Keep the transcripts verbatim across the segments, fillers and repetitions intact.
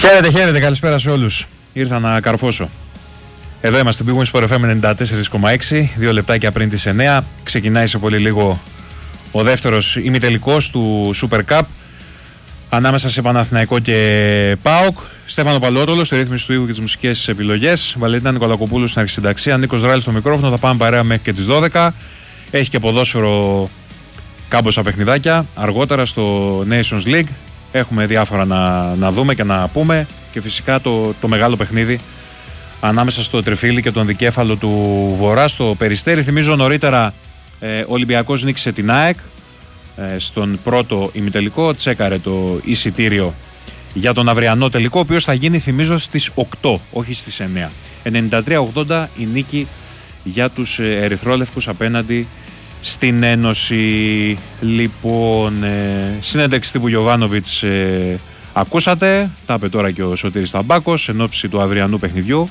Χαίρετε, χαίρετε, καλησπέρα σε όλους. Ήρθα να καρφώσω. Εδώ είμαστε, πήγουμε στο εφ εμ ενενήντα τέσσερα κόμμα έξι, δύο λεπτάκια πριν τις εννιά. Ξεκινάει σε πολύ λίγο ο δεύτερος ημιτελικός του Super Cup ανάμεσα σε Παναθηναϊκό και ΠΑΟΚ. Στέφανο Παλαιότολο στη ρύθμιση του ήχου και τις μουσικές επιλογές. Βαλεντίνα Νικολακοπούλου στην αρχισυνταξία. Νίκος Ράλης στο μικρόφωνο. Θα πάμε παρέα μέχρι και τις δώδεκα. Έχει και ποδόσφαιρο κάμποσα παιχνιδάκια. Αργότερα στο Nations League έχουμε διάφορα να, να δούμε και να πούμε. Και φυσικά το, το μεγάλο παιχνίδι ανάμεσα στο Τριφύλι και τον δικέφαλο του Βορρά στο Περιστέρι. Θυμίζω νωρίτερα ε, ο Ολυμπιακός νίκησε την ΑΕΚ ε, στον πρώτο ημιτελικό. Τσέκαρε το εισιτήριο για τον αυριανό τελικό, ο οποίος θα γίνει, θυμίζω, στις οκτώ, όχι στις εννιά. ενενήντα τρία ογδόντα η νίκη για τους ερυθρόλευκους απέναντι στην Ένωση. Λοιπόν, ε, συνέντευξη τύπου Γιοβάνοβιτς ε, ακούσατε, τα είπε τώρα και ο Σωτήρης Ταμπάκος εν ώψη του αυριανού παιχνιδιού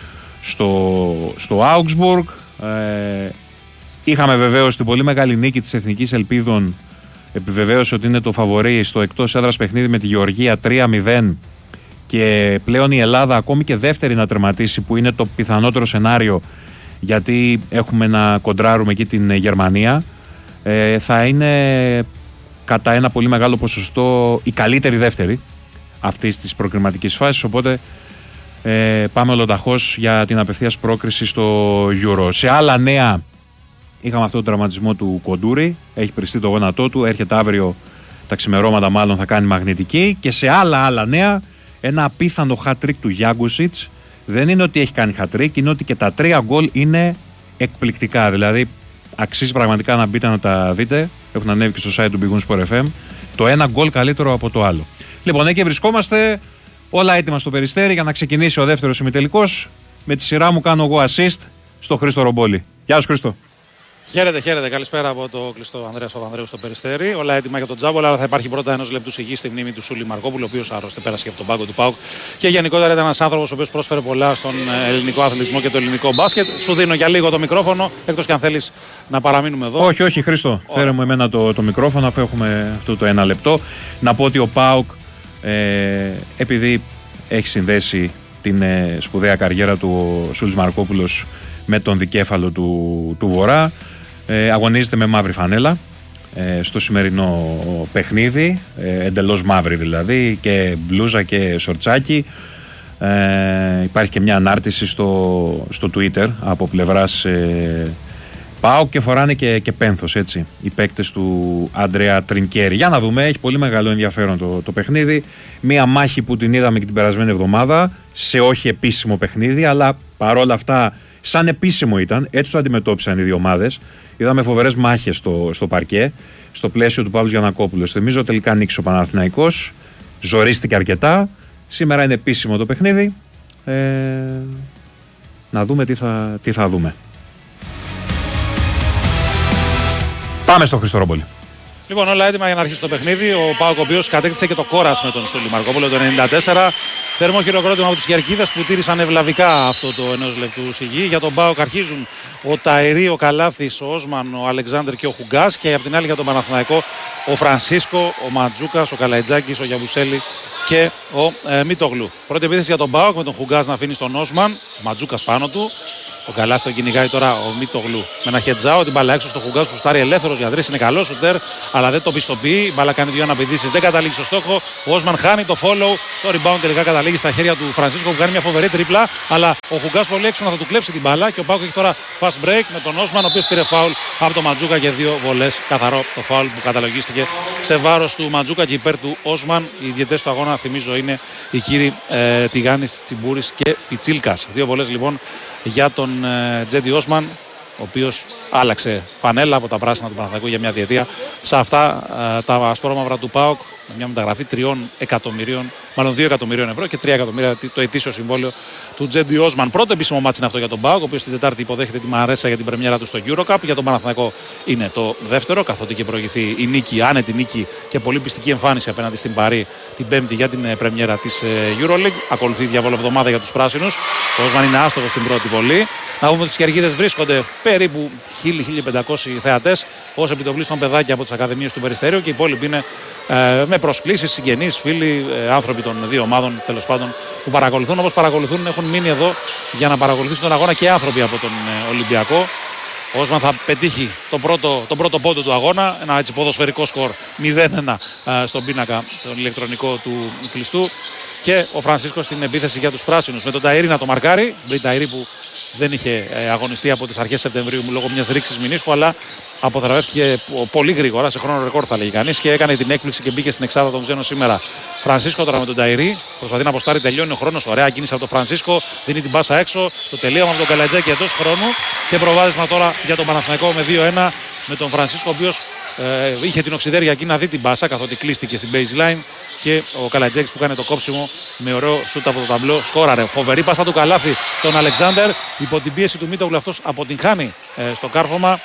στο, στο Augsburg. Ε, είχαμε βεβαίως την πολύ μεγάλη νίκη της Εθνικής Ελπίδων, επιβεβαίωσε ότι είναι το φαβορί στο εκτός έδρας παιχνίδι με τη Γεωργία τρία μηδέν και πλέον η Ελλάδα ακόμη και δεύτερη να τερματίσει, που είναι το πιθανότερο σενάριο, γιατί έχουμε να κοντράρουμε εκεί την Γερμανία. Ε, θα είναι κατά ένα πολύ μεγάλο ποσοστό η καλύτερη δεύτερη αυτής της προκριματικής φάσης, οπότε ε, πάμε ολοταχώς για την απευθείας πρόκριση στο Euro. Σε άλλα νέα, είχαμε αυτόν τον τραυματισμό του Κοντούρη, έχει πριστεί το γόνατό του, έρχεται αύριο τα ξημερώματα, μάλλον θα κάνει μαγνητική. Και σε άλλα άλλα νέα, ένα απίθανο hat-trick του Γιάγκουσιτς. Δεν είναι ότι έχει κάνει hat-trick, είναι ότι και τα τρία γκολ είναι εκπληκτικά. Δηλαδή αξίζει πραγματικά να μπείτε να τα δείτε. Έχουν ανέβει και στο site του Big Win Sport εφ εμ. Το ένα γκολ καλύτερο από το άλλο. Λοιπόν, εκεί βρισκόμαστε, όλα έτοιμα στο Περιστέρι για να ξεκινήσει ο δεύτερος ημιτελικός. Με τη σειρά μου κάνω εγώ assist στο Χρήστο Ρομπόλη. Γεια σου, Χρήστο. Χαίρετε, χαίρετε. Καλησπέρα από το κλειστό Ανδρέας Παπανδρέου στο Περιστέρι. Όλα έτοιμα για τον Τζάμπολα, αλλά θα υπάρχει πρώτα ενός λεπτού σιγή στη μνήμη του Σούλη Μαρκόπουλου, ο οποίος άρρωστε πέρασε και από τον πάγκο του ΠΑΟΚ. Και γενικότερα ήταν ένας άνθρωπος ο οποίος πρόσφερε πολλά στον ελληνικό αθλητισμό και το ελληνικό μπάσκετ. Σου δίνω για λίγο το μικρόφωνο, εκτός και αν θέλεις να παραμείνουμε εδώ. Όχι, όχι, Χρήστο. Ωραία. Φέρε μου εμένα το, το μικρόφωνο, αφού έχουμε αυτό το ένα λεπτό. Να πω ότι ο ΠΑΟΚ, ε, επειδή έχει συνδέσει την ε, σπουδαία καριέρα του ο Σούλης Μαρκόπουλος με τον δικέφαλο του, του Βορρά, Ε, αγωνίζεται με μαύρη φανέλα ε, στο σημερινό παιχνίδι, ε, εντελώς μαύρη δηλαδή, και μπλούζα και σορτσάκι. Ε, υπάρχει και μια ανάρτηση στο, στο Twitter από πλευράς ε, ΠΑΟΚ και φοράνε και, και πένθος, έτσι, οι παίκτες του Άντρεα Τρινκέρι. Για να δούμε, έχει πολύ μεγάλο ενδιαφέρον το, το παιχνίδι. Μια μάχη που την είδαμε και την περασμένη εβδομάδα σε όχι επίσημο παιχνίδι, αλλά παρόλα αυτά σαν επίσημο ήταν, έτσι το αντιμετώπισαν οι δύο ομάδες. Είδαμε φοβερές μάχες στο, στο παρκέ, στο πλαίσιο του Παύλου Γιαννακόπουλου. Θυμίζω τελικά νίκησε ο Παναθηναϊκός, ζορίστηκε αρκετά. Σήμερα είναι επίσημο το παιχνίδι. Ε, να δούμε τι θα, τι θα δούμε. Πάμε στο Χρήστο Ρομπόλη. Λοιπόν, όλα έτοιμα για να αρχίσει το παιχνίδι. Ο ΠΑΟΚ, ο οποίος κατέκτησε και το κόρας με τον Σούλη Μαρκόπουλο το ενενήντα τέσσερα. Θερμό χειροκρότημα από τις Κερκίδες που τήρησαν ευλαβικά αυτό το ενός λεπτού σιγή. Για τον ΠΑΟΚ αρχίζουν ο Ταερή, ο Καλάθης, ο Όσμαν, ο Αλεξάνδρ και ο Χουγκάς. Και από την άλλη για τον Παναθηναϊκό ο Φρανσίσκο, ο Ματζούκας, ο Καλαϊτζάκης, ο Γιαβουσέλη και ο ε, Μίτογλου. Πρώτη επίθεση για τον ΠΑΟΚ με τον Χουγκάς να αφήνει στον Όσμαν. Ο Ματζούκας πάνω του. Ο Καλάθι τον κυνηγάει τώρα ο Μίτογλου με ένα χετζάο. Την μπάλα έξω στο Χουγκάς που στάρει ελεύθερος για τρεις. Είναι καλό σουτέρ, αλλά δεν το πιστοποιεί. Η μπάλα κάνει δύο αναπηδήσεις, δεν καταλήγει στο στόχο. Ο Όσμαν χάνει το follow. Το rebound τελικά καταλήγει στα χέρια του Φρανσίσκο που κάνει μια φοβερή τρίπλα. Αλλά ο Χουγκάς πολύ έξυπνα θα του κλέψει την μπάλα. Και ο Πάοκ έχει τώρα fast break με τον Όσμαν, ο οποίος πήρε φάουλ από τον Ματζούκα και δύο βολές. Καθαρό το φάουλ που καταλογίστηκε σε βάρος του Ματζούκα και υπέρ του Όσμαν. Οι διαιτητές του αγώνα, θυμίζω, είναι οι κύριοι ε, Τιγάνης, Τσιμπούρης και Πιτσίλκας. Δύο βολές λοιπόν για τον ε, Τζέντι Όσμαν, ο οποίος άλλαξε φανέλα από τα πράσινα του Παναθηναϊκού για μια διετία σε αυτά ε, τα ασπρόμαυρα του ΠΑΟΚ, με μια μεταγραφή τριών εκατομμυρίων, μάλλον δύο εκατομμυρίων ευρώ και τρία εκατομμύρια το ετήσιο συμβόλαιο του Τζέντι Όσμαν. Πρώτο επίσημο μάτσι είναι αυτό για τον ΠΑΟΚ, ο οποίος την Τετάρτη υποδέχεται τη Μαρέσα για την πρεμιέρα του στο EuroCup. Για τον Παναθηναϊκό είναι το δεύτερο, καθότι είχε προηγηθεί η νίκη, άνετη νίκη και πολύ πιστική εμφάνιση απέναντι στην Παρί την Πέμπτη για την πρεμιέρα της EuroLeague. Ακολουθεί η διαβολοβδομάδα για τους πράσινους. Ο Όσμαν είναι άστοχος στην πρώτη βολή. Να πούμε ότι στις Κερκίδες βρίσκονται περίπου χίλια με χίλια πεντακόσιοι θεατές ως επιτοπλίστων παιδάκια από τις Ακαδημίες του Περιστερίου και οι υπόλοιποι είναι ε, με προσκλήσεις, συγγενείς, φίλοι, ε, άνθρωποι των δύο ομάδων τέλος πάντων που παρακολουθούν. Όπως παρακολουθούν, έχουν μείνει εδώ για να παρακολουθήσουν τον αγώνα και άνθρωποι από τον ε, Ολυμπιακό. Ο Όσμαν θα πετύχει τον πρώτο, τον πρώτο πόντο του αγώνα, ένα έτσι ποδοσφαιρικό σκορ μηδέν ένα ε, στον πίνακα, τον ηλεκτρονικό του κλειστού. Και ο Φρανσίσκο στην επίθεση για τους πράσινους με τον Ταϊρή να το μαρκάρει. Τον Ταϊρή που δεν είχε ε, αγωνιστεί από τις αρχές Σεπτεμβρίου λόγω μιας ρήξης μηνίσκου, αλλά αποθεραπεύτηκε πολύ γρήγορα, σε χρόνο ρεκόρ θα λέγει κανείς, και έκανε την έκπληξη και μπήκε στην εξάδα των ξένων σήμερα. Φρανσίσκο τώρα με τον Ταϊρή, προσπαθεί να αποστάρει, τελειώνει ο χρόνος. Ωραία κίνηση από τον Φρανσίσκο, δίνει την πάσα έξω. Το τελείωμα με τον Καλατζάκη εντός χρόνου και προβάδισμα τώρα για τον Παναθηναϊκό με δύο ένα με τον Φρανσίσκο, ο οποίος ε, είχε την οξυδέρεια εκεί να δει την πάσα καθότι κλείστηκε στην baseline. Και ο Καλατζάκης που κάνει το κόψιμο με ωραίο σούτ από το ταμπλό σκόραρε. Φοβερή πάσα του Καλάθι στον Αλεξάνδερ. Υπό την πίεση του Μίτογλου αυτός αποτυγχάνει ε, στο κάρφωμα.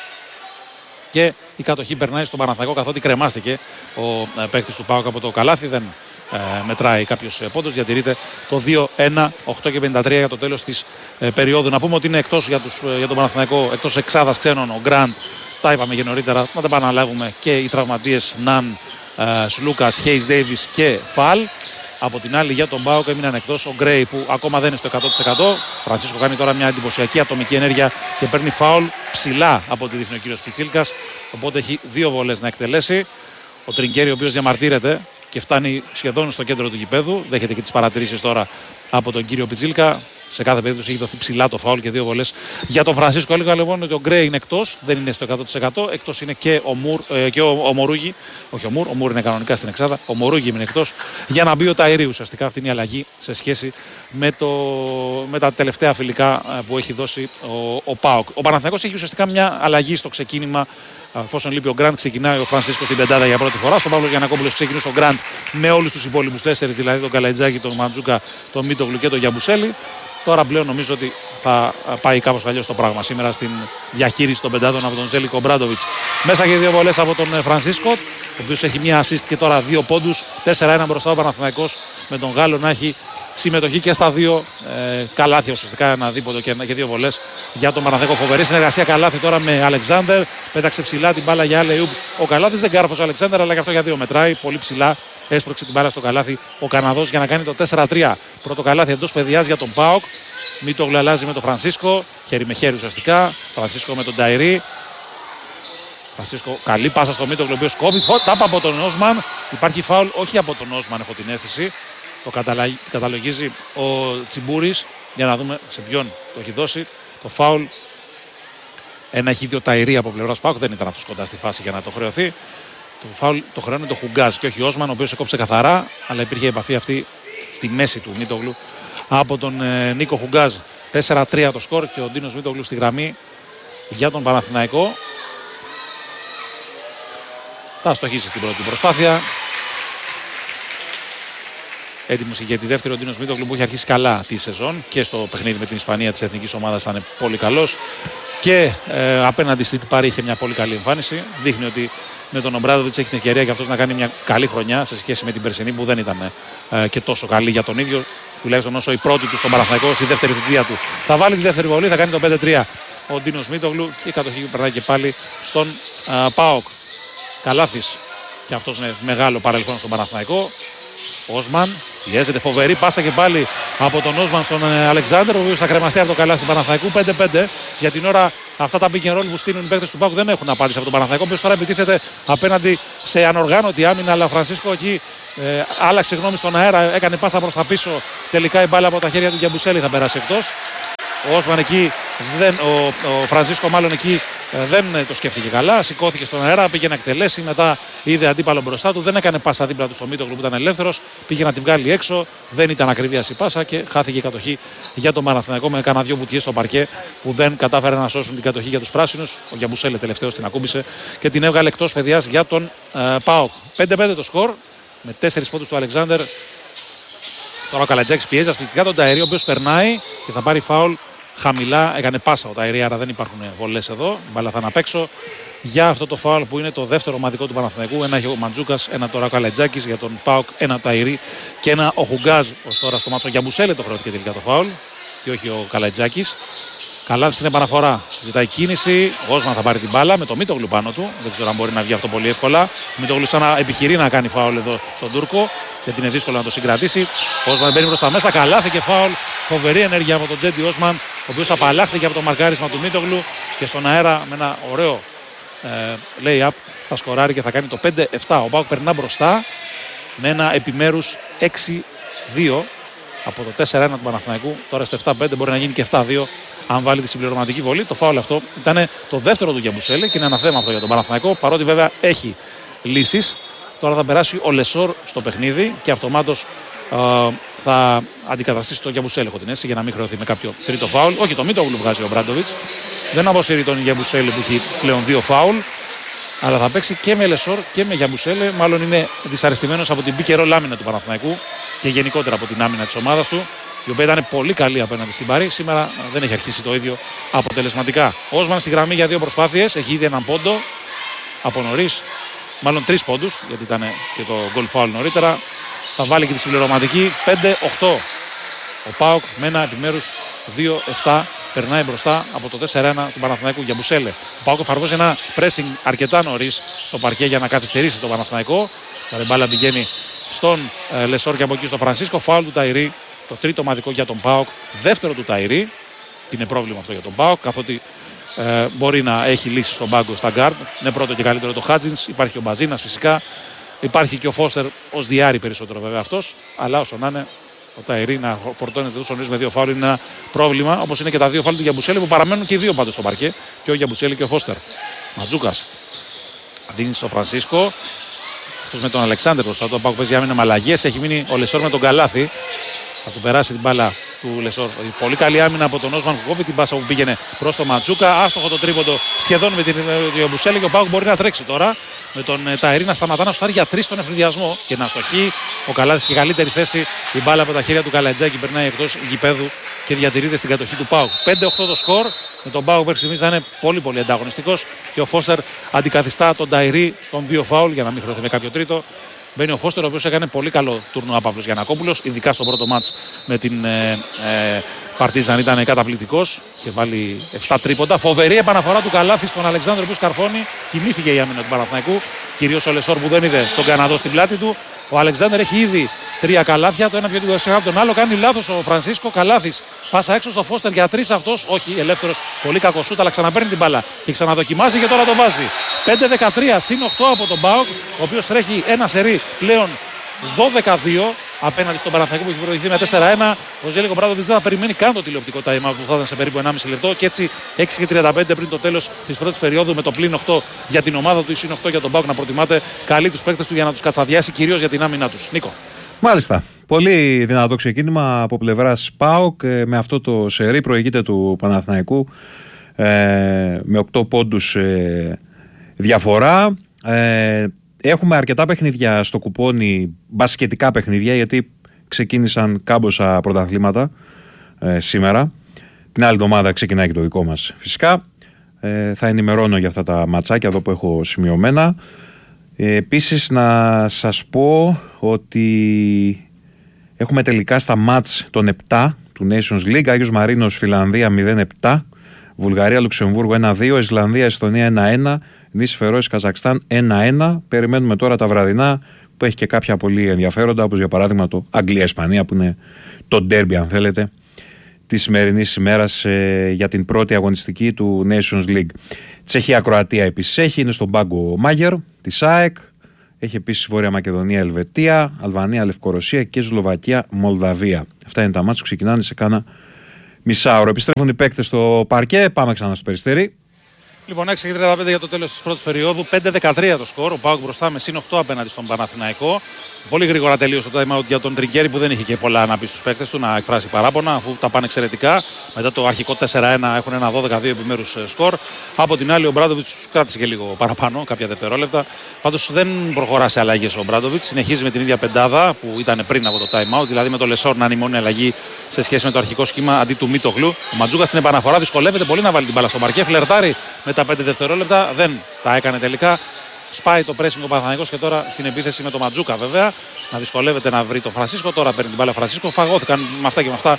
Και η κατοχή περνάει στον Παναθηναϊκό καθότι κρεμάστηκε ο ε, παίκτης του ΠΑΟΚ από το Καλάθι. Δεν ε, μετράει κάποιος ε, πόντος. Διατηρείται το δύο ένα, οκτώ και πενήντα τρία για το τέλος της ε, περίοδου. Να πούμε ότι είναι εκτός για, τους, ε, για τον Παναθηναϊκό, εκτός εξάδας ξένων, ο Γκραντ. Τα είπαμε και νωρίτερα. Να τα επαναλάβουμε και οι τραυματίες Ναν, Σλούκας, Χέις Ντέιβις και Φαλ. Από την άλλη για τον ΠΑΟΚ έμειναν εκτός ο Γκρέι που ακόμα δεν είναι στο εκατό τοις εκατό. Ο Φρανσίσκο κάνει τώρα μια εντυπωσιακή ατομική ενέργεια και παίρνει φάουλ ψηλά από ό,τι δείχνει ο κύριος Πιτσίλκας. Οπότε έχει δύο βολές να εκτελέσει. Ο Τριγκέρι, ο οποίος διαμαρτύρεται και φτάνει σχεδόν στο κέντρο του γηπέδου. Δέχεται και τις παρατηρήσεις τώρα από τον κύριο Πιτσίλκα. Σε κάθε περίπτωση έχει δοθεί ψηλά το φάουλ και δύο βολές για τον Φρανσίσκο. Έλεγα λοιπόν ότι ο Γκρέι είναι εκτός, δεν είναι στο εκατό τοις εκατό. Εκτός είναι και ο, Μουρ, ε, και ο, ο Μορούγι. Όχι ο Μουρ, ο Μουρ είναι κανονικά στην εξάδα. Ο Μορούγι είναι εκτός για να μπει ο Ταϊρή. Ουσιαστικά αυτή είναι η αλλαγή σε σχέση με, το, με τα τελευταία φιλικά που έχει δώσει ο, ο ΠΑΟΚ. Ο Παναθηναϊκός έχει ουσιαστικά μια αλλαγή στο ξεκίνημα. Εφόσον λείπει ο Γκραντ, ξεκινάει ο Φρανσίσκο στην πεντάδα για πρώτη φορά. Στον Παύλο Γιαννακόπουλος ξεκινούσε ο Γκραντ με όλους τους υπόλοιπους τέσσερις, δηλαδή τον Καλατζάκη, τον Μαντζούκα, τον Μίτογλου και τον Γιαμπουσέλη. Τώρα πλέον νομίζω ότι θα πάει κάπως αλλιώς το πράγμα σήμερα στην διαχείριση των πεντάδων από τον Ζέλικο Μπράντοβιτς. Μέσα και δύο βολές από τον Φρανσίσκο, ο οποίος έχει μία assist και τώρα δύο πόντους. τέσσερα ένα μπροστά ο Παναθηναϊκός με τον Γάλλο να έχει συμμετοχή και στα δύο ε, καλάθια, ουσιαστικά ένα δίποτο και, και δύο βολές για τον Παναθηναϊκό. Φοβερή συνεργασία Καλάθι τώρα με Αλεξάνδερ. Πέταξε ψηλά την μπάλα για Αλεούμπ. Ο Καλάθις δεν κάρφωσε ο Αλεξάνδερ, αλλά και αυτό για δύο μετράει. Πολύ ψηλά έσπρωξε την μπάλα στο Καλάθι ο Καναδός για να κάνει το τέσσερα τρία. Πρώτο Καλάθι εντός παιδιάς για τον ΠΑΟΚ. Μίτογλου αλλάζει με τον Φρανσίσκο. Χέρι με χέρι ουσιαστικά. Φρανσίσκο με τον Ταϊρή. Φρανσίσκο, καλή πάσα στο Μίτογλου, ο οποίος κόβει. Τάπα από τον Όσμαν. Υπάρχει φάουλ, όχι από τον Όσμαν, έχω την αίσθηση. Το καταλογίζει ο Τσιμπούρης. Για να δούμε σε ποιον το έχει δώσει. Το φάουλ. Ένα έχει δει ο Ταϊρή από πλευράς ΠΑΟΚ. Δεν ήταν αυτός κοντά στη φάση για να το χρεωθεί. Το φάουλ το χρεώνει το Χουγκάζ και όχι ο Όσμαν, ο οποίος έκοψε καθαρά. Αλλά υπήρχε επαφή αυτή στη μέση του Μίτογλου από τον ε, Νίκο Χουγκάζ. τέσσερα τρία το σκορ και ο Ντίνος Μίτογλου στη γραμμή για τον Παναθηναϊκό. Θα στοχίσει στην πρώτη προσπάθεια. Έτοιμος για τη δεύτερη ο Ντίνος Μίτογλου που έχει αρχίσει καλά τη σεζόν και στο παιχνίδι με την Ισπανία της εθνικής ομάδας ήταν πολύ καλός και ε, απέναντι στην Πάρη είχε μια πολύ καλή εμφάνιση. Δείχνει ότι με τον Ομπράδοβιτς έχει την ευκαιρία και αυτός να κάνει μια καλή χρονιά σε σχέση με την περσινή που δεν ήταν ε, και τόσο καλή για τον ίδιο, τουλάχιστον όσο η πρώτη του στον Παναθηναϊκό στη δεύτερη θητεία του. Θα βάλει τη δεύτερη βολή, θα κάνει το πέντε τρία ο Ντίνος Μίτογλου και η κατοχή περνάει και πάλι στον ε, ΠΑΟΚ. Καλάθης και αυτός είναι μεγάλο παρελθόν στον Παναθηναϊκό. Όσμαν πιέζεται, φοβερή πάσα και πάλι από τον Όσμαν στον Αλεξάνδερ, ο οποίος θα κρεμαστεί από το καλάθι του Παναθηναϊκού. πέντε πέντε. Για την ώρα αυτά τα pick and roll που στείλουν οι παίκτες του ΠΑΟΚ δεν έχουν απάντηση από τον Παναθηναϊκό, ο οποίος τώρα επιτίθεται απέναντι σε ανοργάνωτη άμυνα. Αλλά ο Φρανσίσκο εκεί ε, άλλαξε γνώμη στον αέρα, έκανε πάσα προς τα πίσω. Τελικά η μπάλα από τα χέρια του Γιαμπουσέλη θα περάσει εκτός. Ο Όσμαν εκεί, δεν, ο, ο Φρανσίσκο μάλλον εκεί ε, δεν το σκέφτηκε καλά. Σηκώθηκε στον αέρα, πήγε να εκτελέσει. Μετά είδε αντίπαλο μπροστά του. Δεν έκανε πάσα δίπλα του στο Μίτογλου που ήταν ελεύθερος. Πήγε να τη βγάλει έξω. Δεν ήταν ακριβία η πάσα και χάθηκε η κατοχή για τον Παναθηναϊκό με κάνα δυο βουτιές στο παρκέ που δεν κατάφερε να σώσουν την κατοχή για τους πράσινους. Ο Γιαμπουσέλε τελευταίος την ακούμπησε και την έβγαλε εκτός παιδιάς για τον ε, ΠΑΟΚ. πέντε πέντε το σκορ με τέσσερις πόντους του Αλεξάνδερ. Τώρα ο Καλατζάκης πιέζει αστικά τον Ταϊρή, ο οποίος περνάει και θα πάρει φάουλ. Χαμηλά έκανε πάσα ο Ταϊρή, άρα δεν υπάρχουν βολές εδώ. Μπάλα θα είναι απ' έξω για αυτό το φάουλ που είναι το δεύτερο ομαδικό του Παναθηναϊκού. Ένα έχει ο Μαντζούκας, ένα τώρα ο Καλατζάκης για τον ΠΑΟΚ, ένα Ταϊρή και ένα ο Χουγκάζ ως τώρα στο μάτσο. Για Μπουσέλε το χρεώθηκε τελικά το φάουλ και όχι ο Καλατζάκης. Καλάθι στην επαναφορά. Ζητάει κίνηση. Ο Όσμαν θα πάρει την μπάλα με το Μίτογλου πάνω του. Δεν ξέρω αν μπορεί να βγει αυτό πολύ εύκολα. Ο Μίτογλου σαν να επιχειρεί να κάνει φάουλ εδώ στον Τούρκο. Γιατί είναι δύσκολο να το συγκρατήσει. Ο Όσμαν μπαίνει προς τα μέσα. Καλάθι και φάουλ. Φοβερή ενέργεια από τον Τζέντι Όσμαν. Ο οποίος απαλλάχθηκε από το μαρκάρισμα του Μίτογλου. Και στον αέρα με ένα ωραίο ε, lay-up θα σκοράρει και θα κάνει το πέντε επτά. Ο ΠΑΟΚ περνά μπροστά με ένα επιμέρους έξι δύο. Από το τέσσερα ένα του Παναθηναϊκού, τώρα στο επτά πέντε μπορεί να γίνει και επτά δύο αν βάλει τη συμπληρωματική βολή. Το φάουλ αυτό ήταν το δεύτερο του Γιαμπουσέλη και είναι ένα θέμα αυτό για τον Παναθηναϊκό, παρότι βέβαια έχει λύσεις. Τώρα θα περάσει ο Λεσόρ στο παιχνίδι και αυτομάτως ε, θα αντικαταστήσει τον Γιαμπουσέλη, έχω την αίσθηση, για να μην χρεωθεί με κάποιο τρίτο φάουλ. Όχι, το Μίτογλου βγάζει ο Μπράντοβιτς. Δεν αποσύρει τον Γιαμπουσέλη που έχει πλέον δύο φάουλ. Αλλά θα παίξει και με Λεσόρ και με Γιαμπουσέλε. Μάλλον είναι δυσαρεστημένος από την πικερό λάμινα του Παναθηναϊκού και γενικότερα από την άμυνα της ομάδας του, η οποία ήταν πολύ καλή απέναντι στην Πάρη. Σήμερα δεν έχει αρχίσει το ίδιο αποτελεσματικά. Ο Όσμαν στη γραμμή για δύο προσπάθειες. Έχει ήδη έναν πόντο από νωρίς. Μάλλον τρεις πόντους, γιατί ήταν και το goal foul νωρίτερα. Θα βάλει και τη συμπληρωματική πέντε οκτώ. Ο ΠΑΟΚ με ένα επιμέρους δύο επτά περνάει μπροστά από το τέσσερα ένα του Παναθηναϊκού για Μπουσέλε. Ο ΠΑΟΚ εφαρμόζει ένα pressing αρκετά νωρίς στο παρκέ για να καθυστερήσει τον Παναθηναϊκό. Τώρα η μπάλα πηγαίνει στον ε, Λεσόρ και από εκεί στο Φρανσίσκο. Φάουλ του Ταϊρή, το τρίτο ομαδικό για τον ΠΑΟΚ. Δεύτερο του Ταϊρή. Είναι πρόβλημα αυτό για τον ΠΑΟΚ, καθότι ε, μπορεί να έχει λύσει στον πάγκο στα γκάρντ. Είναι πρώτο και καλύτερο το Χάτζινς. Υπάρχει ο Μπαζίνας φυσικά. Υπάρχει και ο Φώστερ ως διάρρη περισσότερο βέβαια αυτός. Αλλά όσο να είναι, ο Ταϊρή να φορτώνεται τόσο νωρίς με δύο φάουλ είναι ένα πρόβλημα. Όπως είναι και τα δύο φάουλ του Γιαμπουσέλη που παραμένουν και οι δύο πάντως στο παρκέ. Και ο Γιαμπουσέλη και ο Φώστερ. Ματζούκας δίνει στο Φρανσίσκο. Αυτός με τον Αλεξάνδρ μπροστά του. Ο ΠΑΟΚ παίζει άμυνα με αλλαγές. Έχει μείνει ο Λεσόρ με τον Καλάθι. Θα του περάσει την μπάλα του Λεσόρ. Πολύ καλή άμυνα από τον Όσμαν που κόβει την πάσα που πήγαινε προς τον Ματζούκα. Άστοχο το τρίποντο σχεδόν με την Γιαμπουσέλη και ο ΠΑΟΚ μπορεί να τρέξει τώρα. Με τον Ταϊρή να σταματά να σουτάρει για τρεις στον εφηδιασμό και να στοχεί. Ο Καλάθης και καλύτερη θέση. Η μπάλα από τα χέρια του Καλατζάκη περνάει εκτός γηπέδου και διατηρείται στην κατοχή του ΠΑΟΚ. πέντε οκτώ το σκορ. Με τον ΠΑΟΚ μέχρι στιγμής να είναι πολύ πολύ ανταγωνιστικός. Και ο Φώστερ αντικαθιστά τον Ταϊρή των δύο φάουλ για να μην χρεωθεί με κάποιο τρίτο. Μπαίνει ο Φώστερ, ο οποίος έκανε πολύ καλό τουρνουά Παύλος Γιαννακόπουλος, ειδικά στο πρώτο μάτς με την ε, ε, Παρτίζαν ήταν καταπληκτικός και βάλει επτά τρίποντα. Φοβερή επαναφορά του Καλάθη στον Αλεξάνδρου που σκαρφώνει. Κοιμήθηκε η άμυνα του Παναθηναϊκού, κυρίως ο Λεσόρ που δεν είδε τον Καναδό στην πλάτη του. Ο Αλεξάνδρ έχει ήδη τρία καλάθια, το ένα πιο δεξιά από τον άλλο. Κάνει λάθος ο Φρανσίσκο. Καλάθης πάσα έξω στο Φώστερ για τρεις αυτός. Όχι, ελεύθερος, πολύ κακό σούτ, αλλά ξαναπαίρνει την μπάλα και ξαναδοκιμάζει και τώρα το βάζει. πέντε δεκατρία συν οκτώ από τον ΠΑΟΚ, ο οποίος τρέχει ένα σερί πλέον δώδεκα δύο απέναντι στον Παναθηναϊκό που έχει προηγηθεί με τέσσερα ένα. Ο Ζέλικο Μπράντοβιτς δεν θα περιμένει καν το τηλεοπτικό time out που θα ήταν σε περίπου ενάμιση λεπτό. Και έτσι έξι και τριάντα πέντε πριν το τέλος της πρώτης περίοδου με το πλήν οκτώ για την ομάδα του, η συν οκτώ για τον ΠΑΟΚ να προτιμάται καλή τους παίκτες του για να τους κατσαδιάσει κυρίως για την άμυνά τους. Νίκο. Μάλιστα. Πολύ δυνατό ξεκίνημα από πλευράς ΠΑΟΚ. Με αυτό το σερί προηγείται του Παναθηναϊκού ε, με οκτώ πόντους ε, διαφορά. Ε, Έχουμε αρκετά παιχνίδια στο κουπόνι, μπασκετικά παιχνίδια, γιατί ξεκίνησαν κάμποσα πρωταθλήματα ε, σήμερα. Την άλλη εβδομάδα ξεκινάει και το δικό μας φυσικά. Ε, θα ενημερώνω για αυτά τα ματσάκια εδώ που έχω σημειωμένα. Ε, επίσης να σας πω ότι έχουμε τελικά στα μάτς των επτά του Nations League. Άγιος Μαρίνος Φιλανδία μηδέν επτά, Βουλγαρία Λουξεμβούργο ένα δύο, Ισλανδία Εστονία ένα ένα, Νήσι Φερόης Καζακστάν ένα ένα. Περιμένουμε τώρα τα βραδινά που έχει και κάποια πολύ ενδιαφέροντα, όπως για παράδειγμα το Αγγλία-Ισπανία που είναι το ντέρμπι αν θέλετε τη σημερινή ημέρα ε, για την πρώτη αγωνιστική του Nations League. Τσεχία-Κροατία επίσης έχει, είναι στον πάγκο Μάγερ της ΑΕΚ. Έχει επίσης Βόρεια Μακεδονία, Ελβετία, Αλβανία, Λευκορωσία και Σλοβακία, Μολδαβία. Αυτά είναι τα μάτια που ξεκινάνε σε κάνα μισάωρο. Επιστρέφουν οι παίκτες στο παρκέ. Πάμε ξανά στο Περιστέρι. Λοιπόν, έξι και τριάντα πέντε για το τέλος της πρώτης περίοδου. πέντε δεκατρία το σκορ. Ο ΠΑΟΚ μπροστά με συν οκτώ απέναντι στον Παναθηναϊκό. Πολύ γρήγορα τελείωσε το time out για τον Τριγκέρι που δεν είχε και πολλά να πει στους παίκτες του, να εκφράσει παράπονα αφού τα πάνε εξαιρετικά. Μετά το αρχικό τέσσερα ένα έχουν ένα δώδεκα δύο επιμέρους σκορ. Από την άλλη ο Μπράντοβιτς τους κράτησε και λίγο παραπάνω, κάποια δευτερόλεπτα. Πάντως δεν προχωρά σε αλλαγές ο Μπράντοβιτς. Συνεχίζει με την ίδια πεντάδα που ήταν πριν από το time out, δηλαδή με το Λεσόρ να είναι η μόνη αλλαγή σε σχέση με το αρχικό σχήμα αντί του Μίτογλου. Ο Ματζούκα στην επαναφορά δυσκολεύεται πολύ να βάλει την μπάλα στο παρκέ. Φλερτάρει με τα πέντε δευτερόλεπτα, δεν τα έκανε τελικά. Σπάει το pressing ο Παναθηναϊκός και τώρα στην επίθεση με τον Ματζούκα βέβαια. Να δυσκολεύεται να βρει τον Φρανσίσκο. Τώρα παίρνει την μπάλα ο Φρανσίσκο. Φαγώθηκαν με αυτά και με αυτά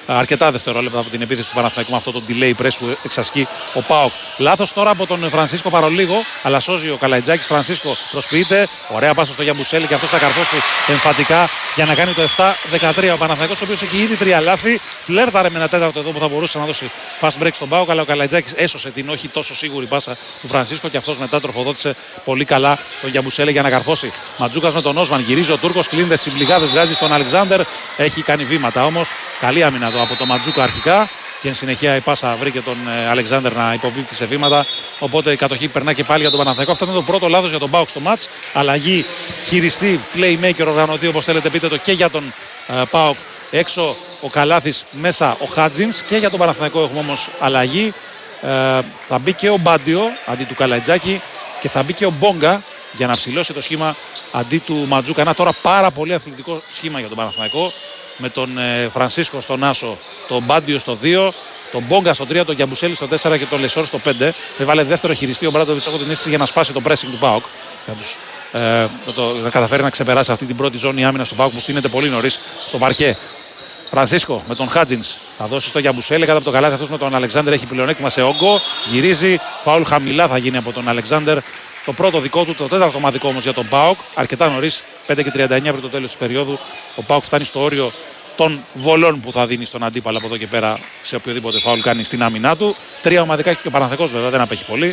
αρκετά δευτερόλεπτα από την επίθεση του Παναθηναϊκού με αυτό το delay press που εξασκεί ο ΠΑΟΚ. Λάθος τώρα από τον Φρανσίσκο παρολίγο, αλλά σώζει ο Καλαϊτζάκης. Φρανσίσκο προσποιείται. Ωραία πάσα στο Γιαμπουσέλη και αυτός θα καρφώσει εμφατικά για να κάνει το επτά δεκατρία. Ο Παναθηναϊκός, ο οποίος έχει ήδη τρία λάθη, φλέρταρε με ένα τέταρτο εδώ που θα μπορούσε να δώσει fast break στον ΠΑΟΚ, αλλά ο Καλαϊτζάκης έσωσε την όχι τόσο σίγουρη πάσα του Φρανσίσκο και αυτός μετά τροφοδότησε πολύ καλά τον Γιαμπουσέλη για να καρφώσει. Ματζούκας με τον Όσμαν, γυρίζει ο Τούρκος, κλείνεται στις πληγάδες, βγάζει στον Αλεξάνδερ. Έχει κάνει βήματα όμως. Καλή άμυνα εδώ από τον Ματζούκα αρχικά. Και εν συνεχεία η πάσα βρήκε τον ε, Αλεξάνδερ να υποπίπτει σε βήματα. Οπότε η κατοχή περνά και πάλι για τον Παναθηναϊκό. Αυτό είναι το πρώτο λάθος για τον ΠΑΟΚ στο μάτς. Αλλαγή χειριστή, playmaker, οργανωτή, όπως θέλετε πείτε το, και για τον ε, ΠΑΟΚ. Έξω ο Καλάθης, μέσα ο Χάτζινς. Και για τον Παναθηναϊκό έχουμε όμως αλλαγή. Ε, θα μπει και ο Μπάντιο αντί του Καλαϊτζάκη και θα μπει και ο Μπόγκα για να ψηλώσει το σχήμα αντί του Ματζούκα. Ένα τώρα πάρα πολύ αθλητικό σχήμα για τον Παναθηναϊκό. Με τον ε, Φρανσίσκο στον Άσο, τον Μπάντιο στο δύο, τον Μπόγκα στο τρία, τον Γιαμπουσέλη στο τέσσερα και τον Λεσόρ στο πέντε. Θα βάλε δεύτερο χειριστή ο Μπράντοβιτς, έχω την αίσθηση, για να σπάσει το pressing του ΠΑΟΚ. Για τους, ε, να, το, να καταφέρει να ξεπεράσει αυτή την πρώτη ζώνη άμυνας του ΠΑΟΚ που στείνεται πολύ νωρίς στο παρκέ. Φρανσίσκο με τον Χάτζινς θα δώσει στο Γιαμπουσέλη κάτω από το καλάθι. Αυτός με τον Αλεξάνδερ έχει πλεονέκτημα σε όγκο. Γυρίζει, φάουλ χαμηλά θα γίνει από τον Αλεξάνδερ. Το πρώτο δικό του, το τέταρτο ομαδικό όμως για τον ΠΑΟΚ. Αρκετά νωρίς, πέντε και τριάντα εννιά πριν το τέλος της περίοδου. Ο ΠΑΟΚ φτάνει στο όριο των βολών που θα δίνει στον αντίπαλο από εδώ και πέρα σε οποιοδήποτε φάουλ κάνει στην άμυνά του. Τρία ομαδικά έχει και ο Παναθηναϊκός, βέβαια, δεν απέχει πολύ.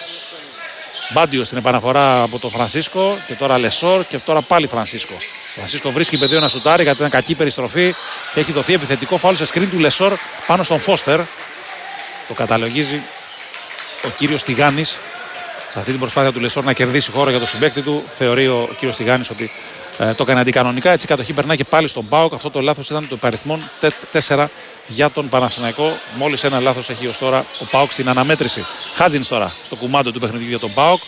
Μπάντιο στην επαναφορά από τον Φρανσίσκο και τώρα Λεσόρ και τώρα πάλι Φρανσίσκο. Ο Φρανσίσκο βρίσκει πεδίο να σουτάρει γιατί ήταν κακή περιστροφή και έχει δοθεί επιθετικό φάουλ σε σκριν του Λεσόρ πάνω στον Φώστερ. Το καταλογίζει ο κύριος Τιγάνης σε αυτή την προσπάθεια του Λεσόρ να κερδίσει χώρο για τον συμπαίκτη του. Θεωρεί ο κύριος Τιγάνης ότι Ε, το έκανε αντικανονικά, έτσι η κατοχή περνάει και πάλι στον ΠΑΟΚ. Αυτό το λάθος ήταν το υπαριθμόν τέσσερα για τον Παναθηναϊκό. Μόλις ένα λάθος έχει ως τώρα ο ΠΑΟΚ στην αναμέτρηση. Χάτζινς τώρα στο κουμάντο του παιχνιδιού για τον ΠΑΟΚ.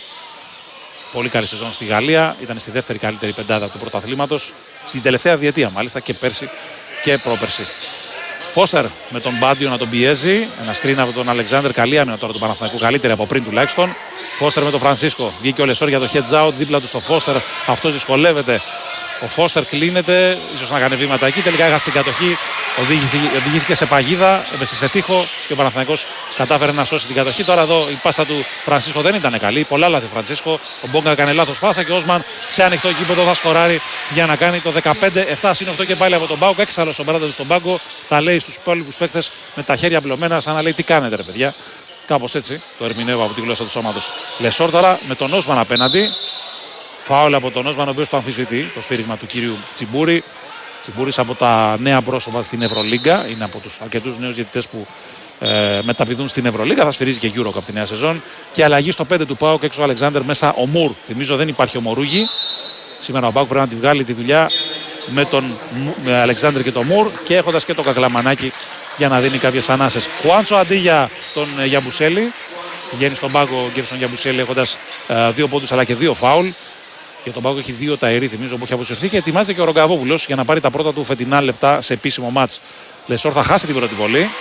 Πολύ καλή σεζόν στη Γαλλία. Ήταν στη δεύτερη καλύτερη πεντάδα του πρωταθλήματος. Την τελευταία διετία μάλιστα και πέρσι και πρόπερσι. Φώστερ με τον Μπάντιο να τον πιέζει. Ένα σκριν από τον Αλεξάνδερ. Καλή άμυνα τώρα του Παναθηναϊκού. Καλύτερη από πριν τουλάχιστον. Φώστερ με τον Φρανσίσκο. Βγήκε ο Λεσόρ για το heads out. Δίπλα του στο Φώστερ. Αυτός δυσκολεύεται. Ο Φώστερ κλείνεται. Ίσως να κάνει βήματα εκεί. Τελικά έχασε την κατοχή. Οδηγήθηκε σε παγίδα. Έπεσε σε τείχο. Και ο Παναθηναϊκός κατάφερε να σώσει την κατοχή. Τώρα εδώ η πάσα του Φρανσίσκο δεν ήταν καλή. Πολλά λάθη ο Φρανσίσκο. Ο Μπόγκα έκανε λάθος πάσα και ο Όσμαν σε ανοιχτό γήπεδο θα σκοράρει για να κάνει το δεκαπέντε επτά συν οκτώ και πάλι από τον ΠΑΟΚ. Έξαλλος ο Μπράντοβιτς στον πάγκο. Τα λέει στους υπόλοιπους παίκτες με τα χέρια πλωμένα, σαν να λέει τι κάνετε ρε παιδιά. Κάπως έτσι το ερμηνεύω από τη γλώσσα του σώματος. Λεσόρ τώρα με τον Όσμαν απέναντι. Φάουλ από τον Όσμαν, ο οποίος το αμφισβητεί, το σφύρισμα του κυρίου Τσιμπούρη. Τσιμπούρης από τα νέα πρόσωπα στην Ευρωλίγκα. Είναι από τους αρκετούς νέους διαιτητές που ε, μεταπηδούν στην Ευρωλίγκα. Θα σφυρίζει και Euro από τη νέα σεζόν. Και αλλαγή στο πέντε του ΠΑΟΚ, έξω ο Αλεξάνδερ, μέσα ο Μουρ. Θυμίζω δεν υπάρχει ο Μορούγι. Σήμερα ο ΠΑΟΚ πρέπει να τη βγάλει τη δουλειά με τον με Αλεξάνδερ και τον Μουρ και έχοντας και το Κακλαμανάκι για να δίνει κάποιες ανάσες. Χουάντσο αντί για τον Γιαμπουσέλη. Πηγαίνει στον πάγκο ο Γκέρσον Γιαμπουσέλη έχοντας ε, δύο πόντους αλλά και δύο φάουλ. Για τον πάγκο έχει δύο ταερί, θυμίζω, που έχει αποσυρθεί και ετοιμάζεται και ο Ρογκαβόπουλος για να πάρει τα πρώτα του φετινά λεπτά σε επίσημο μάτς. Λεσόρ θα χάσει την πρώτη βολή.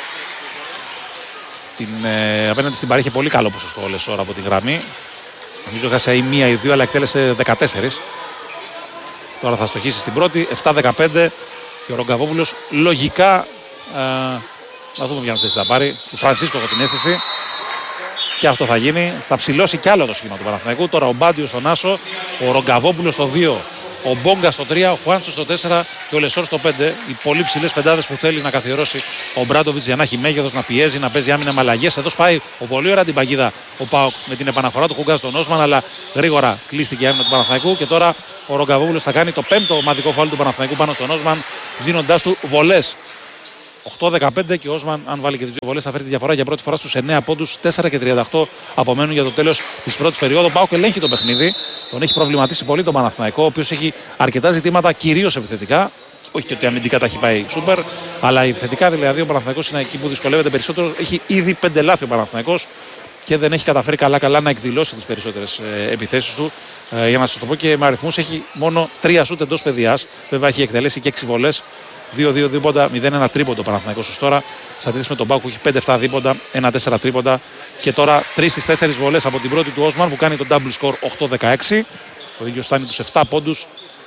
Την, ε, απέναντι στην Παρή είχε πολύ καλό ποσοστό ο Λεσόρ από τη γραμμή. Νομίζω έχασε η μία ή δύο, αλλά εκτέλεσε δεκατέσσερα. Τώρα θα στοχίσει στην πρώτη, επτά δεκαπέντε. Και ο Ρογκαβόπουλος λογικά. Ε, να δούμε ποια θέση θα πάρει. Του Φρανσίσκο έχω την αίσθηση. Και αυτό θα γίνει. Θα ψηλώσει κι άλλο το σχήμα του Παναθηναϊκού. Τώρα ο Μπάντιο στον Άσο, ο Ρογκαβόπουλος στο δύο, ο Μπόγκα στο τρία, ο Χουάντσο στο τέσσερα και ο Λεσόρ στο πέντε. Οι πολύ ψηλές πεντάδες που θέλει να καθιερώσει ο Μπράντοβιτς για να έχει μέγεθος, να πιέζει, να παίζει άμυνα με αλλαγές. Εδώ σπάει ο πολύ ωραία την παγίδα ο ΠΑΟΚ με την επαναφορά του Χουγκά στον Όσμαν, αλλά γρήγορα κλείστηκε η άμυνα του Παναθηναϊκού. Και τώρα ο Ρογκαβόπουλος θα κάνει το πέμπτο ομαδικό φάουλ του Παναθηναϊκού πάνω στον Όσμαν, δίνοντάς του βολές. οκτώ δεκαπέντε και ο Όσμαν, αν βάλει και τις δύο βολές, θα φέρει τη διαφορά για πρώτη φορά στους εννέα πόντους. τέσσερα και τριάντα οκτώ απομένουν για το τέλος της πρώτης περίοδου. Ο ΠΑΟΚ ελέγχει το παιχνίδι. Τον έχει προβληματίσει πολύ τον Παναθηναϊκό, ο οποίος έχει αρκετά ζητήματα, κυρίως επιθετικά. Όχι και ότι αμυντικά τα έχει πάει σούπερ, αλλά επιθετικά δηλαδή ο Παναθηναϊκός είναι εκεί που δυσκολεύεται περισσότερο. Έχει ήδη πέντε λάθη ο Παναθηναϊκός και δεν έχει καταφέρει καλά-καλά να εκδηλώσει τις περισσότερες ε, επιθέσεις του. Ε, για να σας το πω και με αριθμούς, έχει μόνο τρία σούτ εντός παιδιάς. Βέβαια έχει εκτελέσει και έξι βολές. δύο δύο δίποντα, μηδέν ένα τρίποντο Παναθηναϊκός ως τώρα. Σε αντίθεση με τον ΠΑΟΚ που έχει πέντε επτά δίποντα, ένα τέσσερα τρίποντα. Και τώρα τρεις στις τέσσερις βολές από την πρώτη του Όσμαν που κάνει το double score οκτώ δεκαέξι. Ο ίδιος φτάνει τους επτά πόντους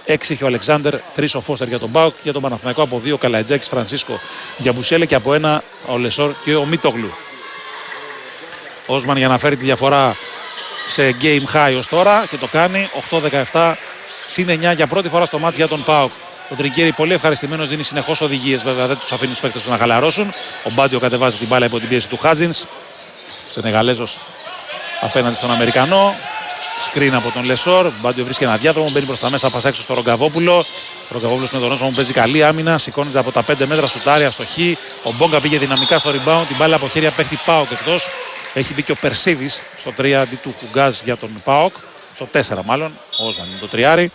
έξι έχει ο Αλεξάνδερ, τρία ο Φώστερ για τον Μπάουκ. Για τον Παναθηναϊκό από δύο Καλατζάκης, Φρανσίσκο για Μπουσέλε και από ένα ο Λεσόρ και ο Μίτογλου. Όσμαν για να φέρει τη διαφορά σε game high ως τώρα και το κάνει οκτώ δεκαεπτά συν εννιά για πρώτη φορά στο μάτς για τον ΠΑΟΚ. Ο Τριγκέρι πολύ ευχαριστημένος, δίνει συνεχώς οδηγίες, βέβαια δεν τους αφήνει τους παίκτες του να χαλαρώσουν. Ο Μπάντιο κατεβάζει την μπάλα υπό την πίεση του Χάτζινς. Σενεγαλέζος απέναντι στον Αμερικανό. Σκριν από τον Λεσόρ. Μπάντιο βρίσκει ένα διάδρομο, μπαίνει προς τα μέσα, πας έξω στο Ρογκαβόπουλο. Ο Ρογκαβόπουλος με τον Όσμαν παίζει καλή άμυνα. Σηκώνεται από τα πέντε μέτρα, σουτάρει αστοχή. Ο Μπόγκα πήγε δυναμικά στο rebound. Την μπάλα από χέρια παίχτη ΠΑΟΚ εκτός. Έχει μπει και ο Περσίδης στο τρία αντί του Φουγκάζ για τον ΠΑΟΚ. Στο τέσσερα μάλλον. Ο Όσμαν είναι το τριάρι.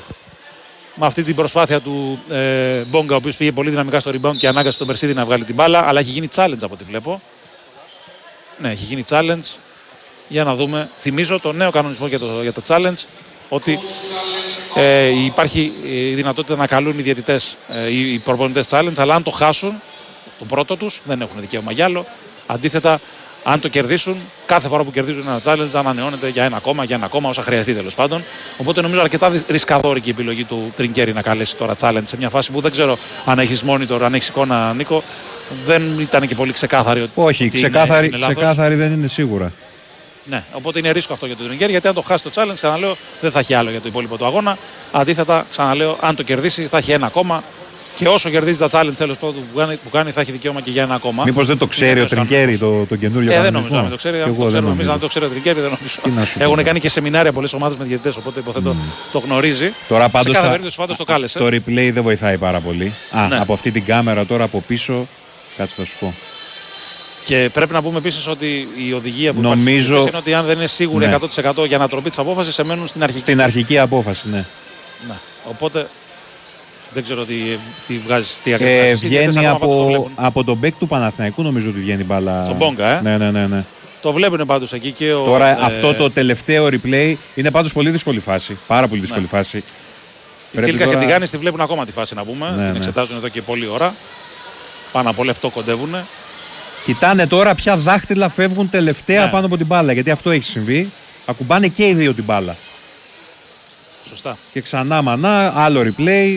Με αυτή την προσπάθεια του ε, Μπόγκα, ο οποίος πήγε πολύ δυναμικά στο rebound και ανάγκασε τον Περσίδη να βγάλει την μπάλα. Αλλά έχει γίνει challenge από ό,τι βλέπω. Ναι, έχει γίνει challenge. Για να δούμε. Θυμίζω το νέο κανονισμό για το, για το challenge. Ότι ε, υπάρχει η δυνατότητα να καλούν οι διαιτητές, ε, οι προπονητές challenge. Αλλά αν το χάσουν, το πρώτο τους, δεν έχουν δικαίωμα για άλλο. Αντίθετα, αν το κερδίσουν, κάθε φορά που κερδίζουν ένα challenge ανανεώνεται για ένα ακόμα, για ένα ακόμα, όσα χρειαστεί τέλος πάντων. Οπότε νομίζω αρκετά ρισκαδόρικη η επιλογή του Τριγκέρι να καλέσει τώρα challenge σε μια φάση που δεν ξέρω αν έχεις monitor, αν έχεις εικόνα, Νίκο. Δεν ήταν και πολύ ξεκάθαρη. Όχι, ότι ξεκάθαρη, είναι, είναι ξεκάθαρη δεν είναι σίγουρα. Ναι, οπότε είναι ρίσκο αυτό για τον Τριγκέρι, γιατί αν το χάσει το challenge, ξαναλέω, δεν θα έχει άλλο για το υπόλοιπο του αγώνα. Αντίθετα, ξαναλέω, αν το κερδίσει, θα έχει ένα ακόμα. Και όσο κερδίζει τα challenge τέλος πάντων που κάνει, που κάνει, θα έχει δικαίωμα και για ένα ακόμα. Μήπως δεν το ξέρει ο Τριγκέρι το, το καινούριο ε, κανονισμό. Δεν νομίζω να μην το ξέρει. Αν το ξέρουμε εμείς, αν το ξέρει ο Τριγκέρι, δεν νομίζω. Έχουν κάνει και σεμινάρια πολλές ομάδες με διαιτητές, οπότε υποθέτω mm. το γνωρίζει. Τώρα πάντως, σε κάθε περίπτωση πάντως το κάλεσε. Το replay δεν βοηθάει πάρα πολύ. Α, ναι. Από αυτή την κάμερα τώρα από πίσω, κάτσε θα σου πω. Και πρέπει να πούμε επίσης ότι η οδηγία που νομίζω... υπάρχει είναι ότι αν δεν είναι σίγουροι ναι. εκατό τοις εκατό για ανατροπή της απόφασης, σε μένουν στην αρχική. Στην αρχική απόφαση, ναι. ναι. Οπότε δεν ξέρω τι, τι βγάζει, τι ακριβώς. Ε, βγαίνει από, το από τον μπέκ του Παναθηναϊκού, νομίζω ότι βγαίνει μπάλα. Τον Μπόγκα, ε. Ναι, ναι, ναι, ναι. Το βλέπουν πάντως εκεί και ο. Τώρα ε... αυτό το τελευταίο replay είναι πάντως πολύ δύσκολη φάση. Πάρα πολύ δύσκολη ναι. φάση. Η Τσίλκα τώρα... και τη Γάνης τη βλέπουν ακόμα τη φάση να πούμε. Ναι, την ναι. εξετάζουν εδώ και πολλή ώρα. Πάνω από λεπτό κοντεύουν. Κοιτάνε τώρα ποια δάχτυλα φεύγουν τελευταία ναι. πάνω από την μπάλα. Γιατί αυτό έχει συμβεί. Ακουμπάνε και οι δύο την μπάλα. Σωστά. Και ξανά μανά, άλλο replay.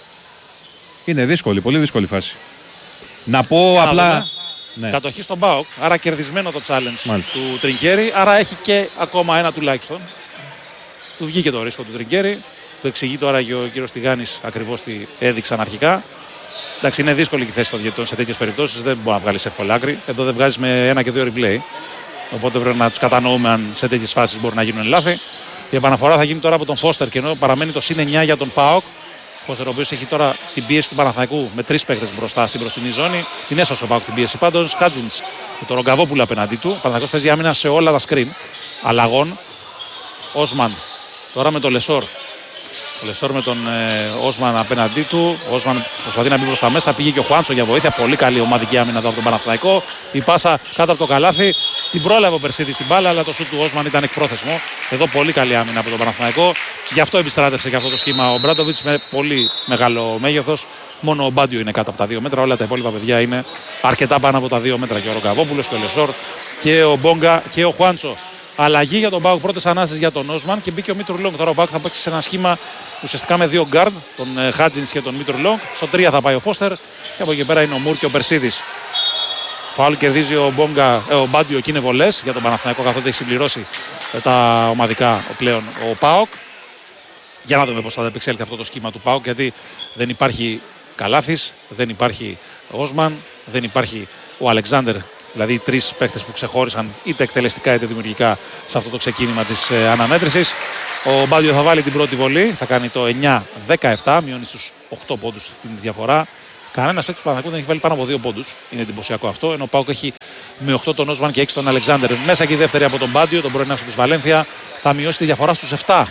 Είναι δύσκολη, πολύ δύσκολη φάση. Να πω να απλά. Ναι. Κατοχή στον ΠΑΟΚ, άρα κερδισμένο το challenge Μάλιστα. του Τριγκέρι, άρα έχει και ακόμα ένα τουλάχιστον. Του βγήκε το ρίσκο του Τριγκέρι. Το εξηγεί τώρα και ο κύριος Τιγάνης ακριβώς τι έδειξαν αρχικά. Εντάξει, είναι δύσκολη η θέση των διαιτητών σε τέτοιες περιπτώσεις. Δεν μπορεί να βγάλει εύκολα άκρη. Εδώ δεν βγάζει με ένα και δύο replay. Οπότε πρέπει να τους κατανοούμε αν σε τέτοιες φάσεις μπορεί να γίνουν λάθη. Η επαναφορά θα γίνει τώρα από τον Φώστερ και ενώ παραμένει το συν εννιά για τον ΠΑΟΚ. Φώστερ, ο οποίος έχει τώρα την πίεση του Παναθηναϊκού με τρεις παίκτες μπροστά στην μπροστινή ζώνη. Την έσπασε ο ΠΑΟΚ την πίεση πάντως. Χάτζινς με τον Ρογκαβόπουλο απέναντί του. Ο Παναθηναϊκός παίζει άμυνα σε όλα τα screen. Αλλαγών. Όσμαν τώρα με τον Λεσόρ. Ο Λεσόρ με τον ε, Όσμαν απέναντί του. Ο Όσμαν προσπαθεί να μπει προς τα μέσα. Πήγε και ο Χουάντσο για βοήθεια. Πολύ καλή ομαδική άμυνα εδώ από τον Παναθηναϊκό. Η πάσα κάτω από το καλάθι. Την πρόλαβε ο Περσίδης στην μπάλα, αλλά το σουτ του Όσμαν ήταν εκπρόθεσμο. Εδώ πολύ καλή άμυνα από τον Παναθηναϊκό. Γι' αυτό επιστράτευσε και αυτό το σχήμα ο Μπράντοβιτς με πολύ μεγάλο μέγεθος. Μόνο ο Μπάντιο είναι κάτω από τα δύο μέτρα. Όλα τα υπόλοιπα παιδιά είναι αρκετά πάνω από τα δύο μέτρα. Και ο Ρογκαβόπουλος και ο Λεσόρ και ο Μπόγκα και ο Χουάντσο. Αλλαγή για τον ΠΑΟΚ, πρώτες ανάσεις για τον Όσμαν και μπήκε ο Μίτρου Λόγκ. Τώρα ο ΠΑΟΚ θα παίξει σε ένα σχήμα ουσιαστικά με δύο γκάρντ, τον Χάτζινς και τον Μίτρου Λόγκ. Στο τρία θα πάει ο Φώστερ και από εκεί πέρα είναι ο Μουρ και ο Περσίδης. Φάουλ κερδίζει ο, Μπόγκα, ε, ο Μπάντιο και είναι βολές για τον Παναθηναϊκό καθότι έχει συμπληρώσει τα ομαδικά πλέον ο ΠΑΟΚ. Για να δούμε πώς θα επεξέλθει αυτό το σχήμα του ΠΑΟΚ, γιατί δεν υπάρχει Καλάθης, δεν υπάρχει Όσμαν, δεν υπάρχει ο Αλεξάνδερ. Δηλαδή οι τρεις παίκτες που ξεχώρισαν είτε εκτελεστικά είτε δημιουργικά σε αυτό το ξεκίνημα της ε, αναμέτρησης. Ο Μπάντιο θα βάλει την πρώτη βολή, θα κάνει το εννιά δεκαεπτά, μειώνει στους οκτώ πόντους την διαφορά. Κανένας παίκτης του Παναθηναϊκού δεν έχει βάλει πάνω από δύο πόντους. Είναι εντυπωσιακό αυτό. Ενώ ο ΠΑΟΚ έχει με οκτώ τον Όσμαν και έξι τον Αλεξάνδερ. Μέσα και η δεύτερη από τον Μπάντιο, τον πρώην άσο της Βαλένθια, θα μειώσει τη διαφορά στους επτά.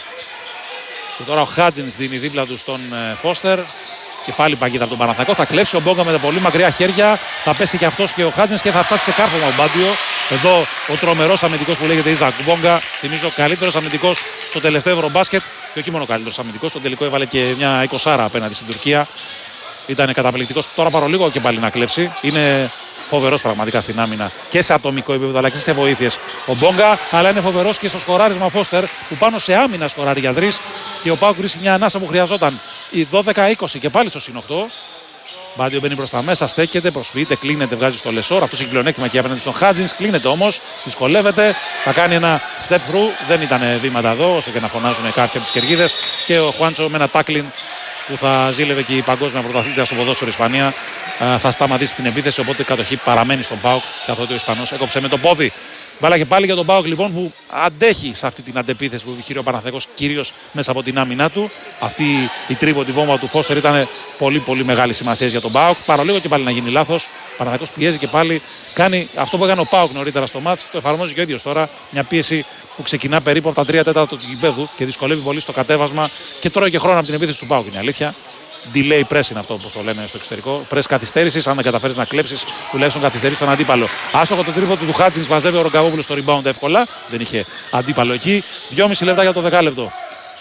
Και τώρα ο Χάτζινς δίνει δίπλα του στον ε, Φώστερ. Και πάλι παγίδα από τον Παναθηναϊκό. Θα κλέψει ο Μπόγκα με τα πολύ μακριά χέρια. Θα πέσει και αυτός και ο Χάτζινς και θα φτάσει σε κάρφωμα ο Μπάντιο. Εδώ ο τρομερός αμυντικός που λέγεται Ιζακ Μπόγκα. Θυμίζω καλύτερος αμυντικός στο τελευταίο Ευρωμπάσκετ. Και όχι μόνο καλύτερος αμυντικός. Στον τελικό έβαλε και μια εικοσάρα απέναντι στην Τουρκία. Ήταν καταπληκτικός. Τώρα πάρω λίγο και πάλι να κλέψει. Είναι φοβερός πραγματικά στην άμυνα και σε ατομικό επίπεδο αλλά και σε βοήθειες ο Μπόγκα. Αλλά είναι φοβερός και στο σκοράρισμα ο Φώστερ που πάνω σε άμυνα σκοράρει για τρεις. Και ο ΠΑΟΚ βρίσκει μια ανάσα που χρειαζόταν. Η δώδεκα είκοσι και πάλι στο συν οκτώ. Μπάντιο μπαίνει προς τα μέσα, στέκεται, προσποιείται, κλείνεται, βγάζει στο Λεσόρ. Αυτό έχει πλεονέκτημα και απέναντι στον Χάτζινς. Κλείνεται όμως, δυσκολεύεται. Θα κάνει ένα step through. Δεν ήταν βήματα εδώ, όσο και να φωνάζουν κάποιοι από τις κερκίδες. Και ο Χουάντσο με ένα τάκλιν που θα ζήλευε και η παγκόσμια πρωταθλήτρια στο ποδόσφαιρο Ισπανία. Θα σταματήσει την επίθεση. Οπότε η κατοχή παραμένει στον ΠΑΟΚ. Καθότι ο Ισπανός έκοψε με το πόδι. Μπάλα και πάλι για τον ΠΑΟΚ λοιπόν που αντέχει σε αυτή την αντεπίθεση που επιχειρεί ο Παναθηναϊκός κυρίως μέσα από την άμυνά του. Αυτή η τρίποντη βόμβα του Φώστερ ήταν πολύ πολύ μεγάλη σημασία για τον ΠΑΟΚ. Παραλίγο και πάλι να γίνει λάθος. Ο Παναθηναϊκός πιέζει και πάλι κάνει αυτό που έκανε ο ΠΑΟΚ νωρίτερα στο μάτς. Το εφαρμόζει και ο ίδιος τώρα. Μια πίεση που ξεκινά περίπου από τα τρία τέταρτα του γηπέδου και δυσκολεύει πολύ στο κατέβασμα και τρώει και χρόνο από την επίθεση του ΠΑΟΚ. Είναι αλήθεια. Delay press είναι αυτό που το λένε στο εξωτερικό. Press καθυστέρησης, αν δεν καταφέρεις να κλέψεις, τουλάχιστον καθυστερείς τον αντίπαλο. Άστοχο το τρίποντο του Χάτζινς, μαζεύει ο Ρογκαβόπουλος στο rebound εύκολα. Δεν είχε αντίπαλο εκεί. δυόμιση λεπτά για το δεκάλεπτο.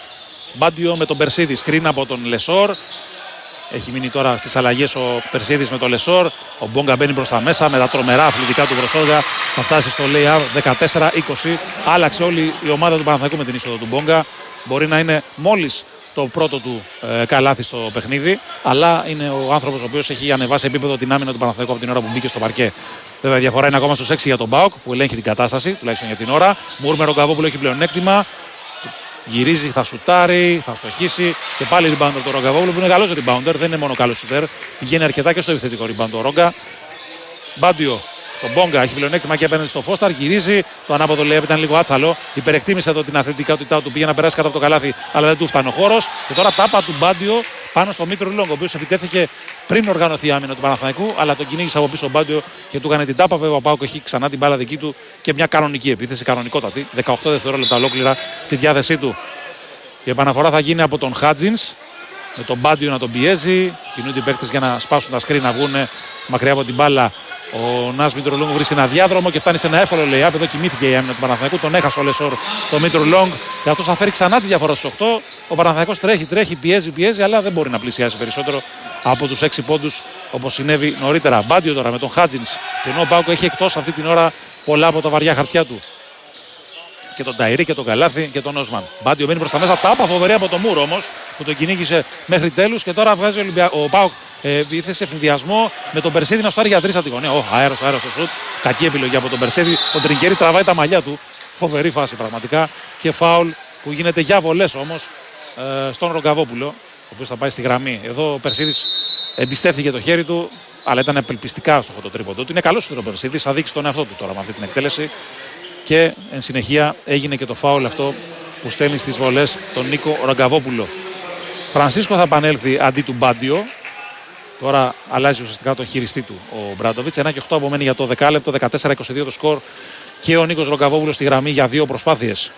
Μπάντιο με τον Περσίδη, screen από τον Λεσόρ. Έχει μείνει τώρα στις αλλαγές ο Περσίδης με τον Λεσόρ. Ο Μπόγκα μπαίνει προς τα μέσα με τα τρομερά αθλητικά του προσώργα. Θα φτάσει στο lay-up δεκατέσσερα είκοσι. Άλλαξε όλη η ομάδα του Παναθηναϊκού με την είσοδο του Μπόγκα. Μπορεί να είναι μόλις το πρώτο του ε, καλάθι στο παιχνίδι, αλλά είναι ο άνθρωπος ο οποίος έχει ανεβάσει επίπεδο την άμυνα του Παναθηναϊκού από την ώρα που μπήκε στο παρκέ. Βέβαια η διαφορά είναι ακόμα στους έξι για τον ΠΑΟΚ που ελέγχει την κατάσταση, τουλάχιστον για την ώρα. Μουρ με Ρογκαβόπουλο έχει πλεονέκτημα. Γυρίζει, θα σουτάρει, θα στοχίσει και πάλι rebounder το Ρογκαβόπουλο που είναι καλός rebounder, δεν είναι μόνο καλός σουτέρ. Πηγαίνει αρκετά και στο επιθετικό rebound το Ρόγκα. Μπάντιο. Τον Μπόγκα έχει πλεονέκτημα και απέναντι στο Φώσταρ. Γυρίζει. Το ανάποδο λέει ήταν λίγο άτσαλο. Υπερεκτίμησε εδώ την αθλητικότητά του. Πήγε να περάσει κάτω από το καλάθι, αλλά δεν του φτάνει ο χώρος. Και τώρα τάπα του Μπάντιο πάνω στο Μήτρο Λόγκ, ο οποίος επιτέθηκε πριν οργανωθεί η άμυνα του Παναθηναϊκού. Αλλά τον κυνήγησε από πίσω ο Μπάντιο και του έκανε την τάπα. Βέβαια ο ΠΑΟΚ έχει ξανά την μπάλα δική του και μια κανονική επίθεση, κανονικότατη. δεκαοκτώ δευτερόλεπτα ολόκληρα στη διάθεσή του. Η επαναφορά θα γίνει από τον Χάτζινς με τον Μπάντιο να τον πιέζει. Κινούνται οι παίκτες για να σπάσουν τα σκριν, να βγουν μακριά από την μπάλα. Ο Νας Μητρολόγκ βρίσκει ένα διάδρομο και φτάνει σε ένα εύκολο lay-up. Εδώ κοιμήθηκε η άμυνα του Παναθηναϊκού. Τον έχασε ο Λεσόρ το Μητρολόγκ. Και αυτό θα φέρει ξανά τη διαφορά στους οκτώ. Ο Παναθηναϊκός τρέχει, τρέχει, πιέζει, πιέζει, αλλά δεν μπορεί να πλησιάσει περισσότερο από τους έξι πόντους όπως συνέβη νωρίτερα. Μπάντιο τώρα με τον Χάτζινς. Και ενώ ο ΠΑΟΚ έχει εκτός αυτή την ώρα πολλά από τα βαριά χαρτιά του. Και τον Ταϊρή και τον Καλάθι και τον Όσμαν. Μπάντιο μπαίνει προς τα μέσα. Τάπα φοβερή από τον Μούρο όμως που τον κυνήγησε μέχρι τέλους. Και τώρα βγάζει ο, Ολυμπια... ο ΠΑΟΚ ε, σε ευθυνδιασμό με τον Περσίδη να στάρει για τρεις από τη γωνία. Oh, αέρος, αέρος στο σουτ. Κακή επιλογή από τον Περσίδη. Ο Τρινκέρι τραβάει τα μαλλιά του. Φοβερή φάση πραγματικά. Και φάουλ που γίνεται για βολές όμως ε, στον Ρογκαβόπουλο, ο οποίος θα πάει στη γραμμή. Εδώ ο Περσίδης εμπιστεύτηκε το χέρι του, αλλά ήταν απελπιστικά στο το τρίποντο του. Είναι καλός ο Περσίδης, θα δείξει τον εαυτό του τώρα με αυτή την εκτέλεση. Και εν συνεχεία έγινε και το φάουλ αυτό που στέλνει στις βολές τον Νίκο Ρογκαβόπουλο. Φρανσίσκο θα επανέλθει αντί του Μπάντιο. Τώρα αλλάζει ουσιαστικά το χειριστή του ο Μπράντοβιτς. ένα και οκτώ απομένει για το δεκάλεπτο, δεκατέσσερα είκοσι δύο το σκορ. Και ο Νίκος Ρογκαβόπουλος στη γραμμή για δύο προσπάθειες.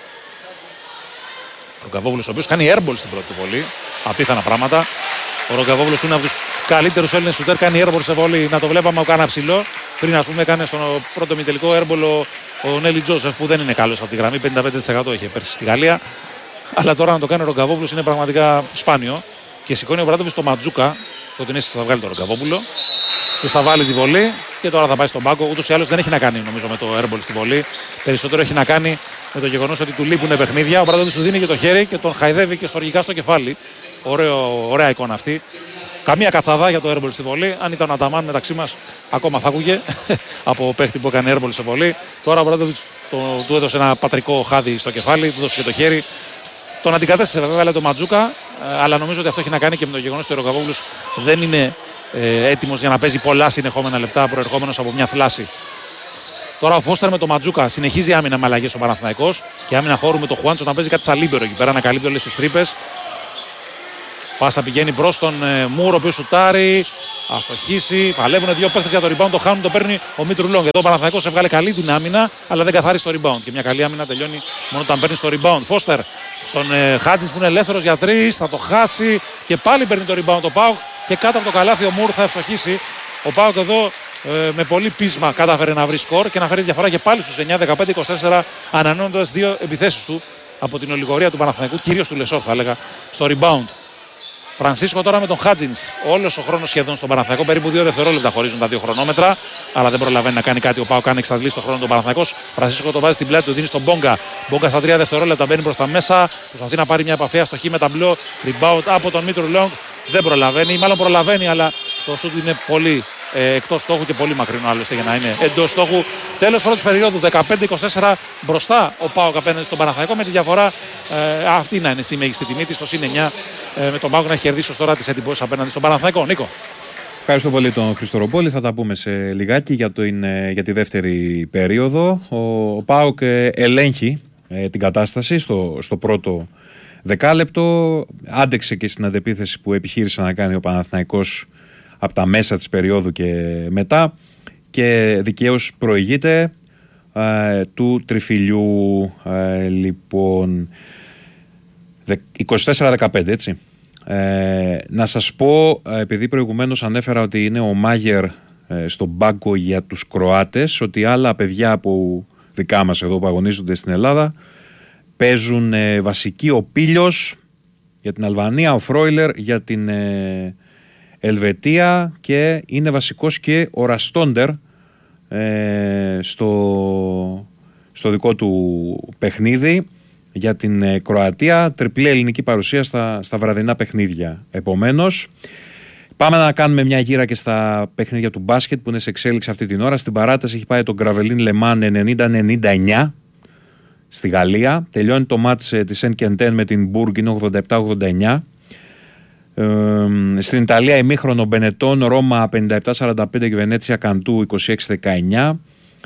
Ο Ρογκαβόπουλος ο οποίος κάνει airball στην πρώτη βολή. Απίθανα πράγματα. Ο Ρογκαβόπουλος είναι από τους καλύτερους Έλληνες σουτέρ. Κάνει airball σε βολή. Να το βλέπαμε ο κάνα ψηλό. Πριν ας πούμε έκανε στον πρώτο μητελικό airball ο, ο Νέλι Τζόσεφ που δεν είναι καλός από τη γραμμή. πενήντα πέντε τοις εκατό είχε πέρσι στη Γαλλία. Αλλά τώρα να το κάνει ο Ρογκαβόπουλος είναι πραγματικά σπάνιο. Και σηκώνει ο Μπράντοβιτς το Ματζούκα. Το την αίσθηση θα βγάλει τον Ρογκαβόπουλο. Του θα βάλει τη βολή και τώρα θα πάει στον πάγκο. Ούτως ή άλλως δεν έχει να κάνει νομίζω με το airball στη βολή. Περισσότερο έχει να κάνει με το γεγονός ότι του λείπουν παιχνίδια. Ο Μπράντοβιτς του δίνει και το χέρι και τον χαϊδεύει και στοργικά στο κεφάλι. Ωραίο, ωραία εικόνα αυτή. Καμία κατσαδά για το airball στη βολή. Αν ήταν ο Αταμάν μεταξύ μας, ακόμα θα άκουγε από παίχτη που έκανε airball σε βολή. Τώρα ο Μπράντοβιτς του έδωσε ένα πατρικό χάδι στο κεφάλι, του έδωσε και το χέρι. Τον αντικατέστησε βέβαια το Ματζούκα, αλλά νομίζω ότι αυτό έχει να κάνει και με το γεγονός ότι ο Ρογκαβόπουλος δεν είναι ε, έτοιμος για να παίζει πολλά συνεχόμενα λεπτά προερχόμενος από μια θλάση. Τώρα ο Φώστερ με το Ματζούκα συνεχίζει άμυνα με αλλαγές ο Παναθηναϊκός και άμυνα χώρου με το Χουάντσο να παίζει κάτι σαλίμπερο εκεί πέρα, να καλύπτει όλες τις τρύπες. Πάσα πηγαίνει μπρος τον ε, Μουρ, ο οποίος σουτάρει, αστοχίσει. Παλεύουν δύο παίχτες για το rebound, το χάνουν, το παίρνει ο Μήτρου Λόγκ. Εδώ ο Παναθηναϊκός έβγαλε καλή την άμυνα, αλλά δεν καθάρισε το rebound. Και μια καλή άμυνα τελειώνει μόνο όταν παίρνει το rebound. Φώστερ στον ε, Χάτζινς που είναι ελεύθερος για τρεις, θα το χάσει και πάλι παίρνει το rebound το ΠΑΟΚ. Και κάτω από το καλάθι ο Μουρ θα ευστοχίσει. Ο ΠΑΟΚ εδώ ε, με πολύ πείσμα κατάφερε να βρει σκορ και να φέρει διαφορά και πάλι στους εννιά δεκαπέντε είκοσι τέσσερα, ανανεώνοντας δύο επιθέσεις του από την ολιγορία του Παναθηναϊκού, κυρίως του Λεσόρ θα έλεγα, στο rebound. Φρανσίσκο τώρα με τον Χάτζινς. Όλος ο χρόνος σχεδόν στον Παναθηναϊκό. Περίπου δύο δευτερόλεπτα χωρίζουν τα δύο χρονόμετρα. Αλλά δεν προλαβαίνει να κάνει κάτι. Ο Πάο κάνει εξαντλήσει τον χρόνο του Παναθηναϊκός. Φρανσίσκο το βάζει στην πλάτη του, δίνει στον Μπόγκα. Μπόγκα στα τρία δευτερόλεπτα μπαίνει προς τα μέσα. Προσπαθεί να πάρει μια επαφή αστοχή με ταμπλό. Rebound από τον Μήτρου Λόγκ. Δεν προλαβαίνει. Μάλλον προλαβαίνει, αλλά το σουτ είναι πολύ ε, εκτός στόχου και πολύ μακρινό άλλωστε για να είναι εντός στόχου. Τέλος πρώτης περίοδου δεκαπέντε είκοσι τέσσερα μπροστά ο Πάοκ απέναντι στον Παναθηναϊκό με τη διαφορά ε, αυτή να είναι στη μέγιστη τιμή της, το συν εννιά ε, με τον Πάοκ να έχει κερδίσει ως τώρα τις εντυπώσεις απέναντι στον Παναθηναϊκό. Νίκο. Ευχαριστώ πολύ τον Χριστοροπόλη. Θα τα πούμε σε λιγάκι για, το, για τη δεύτερη περίοδο. Ο, ο ΠΑΟΚ ελέγχει ε, την κατάσταση στο, στο πρώτο δεκάλεπτο. Άντεξε και στην αντεπίθεση που επιχείρησε να κάνει ο Παναθηναϊκός από τα μέσα της περίοδου και μετά και δικαίως προηγείται ε, του τριφυλιού ε, λοιπόν είκοσι τέσσερα δεκαπέντε, έτσι. Ε, να σας πω, επειδή προηγουμένως ανέφερα ότι είναι ο Μάγερ ε, στον πάγκο για τους Κροάτες, ότι άλλα παιδιά που δικά μας εδώ που αγωνίζονται στην Ελλάδα παίζουν ε, βασική ο Πίλιος για την Αλβανία, ο Φρόιλερ για την ε, Ελβετία και είναι βασικός και ο Ραστόντερ ε, στο, στο δικό του παιχνίδι για την ε, Κροατία. Τριπλή ελληνική παρουσία στα, στα βραδινά παιχνίδια. Επομένως, πάμε να κάνουμε μια γύρα και στα παιχνίδια του μπάσκετ που είναι σε εξέλιξη αυτή την ώρα. Στην παράταση έχει πάει το Γκραβελίν Λεμάν ενενήντα ενενήντα εννιά στη Γαλλία. Τελειώνει το μάτς ε, της Εν Κεντέν με την Μπουργκ, είναι ογδόντα επτά ογδόντα εννιά. Ε, στην Ιταλία ημίχρονο Μπενετών Ρώμα πενήντα επτά σαράντα πέντε και Βενέτσια Καντού είκοσι έξι δεκαεννιά.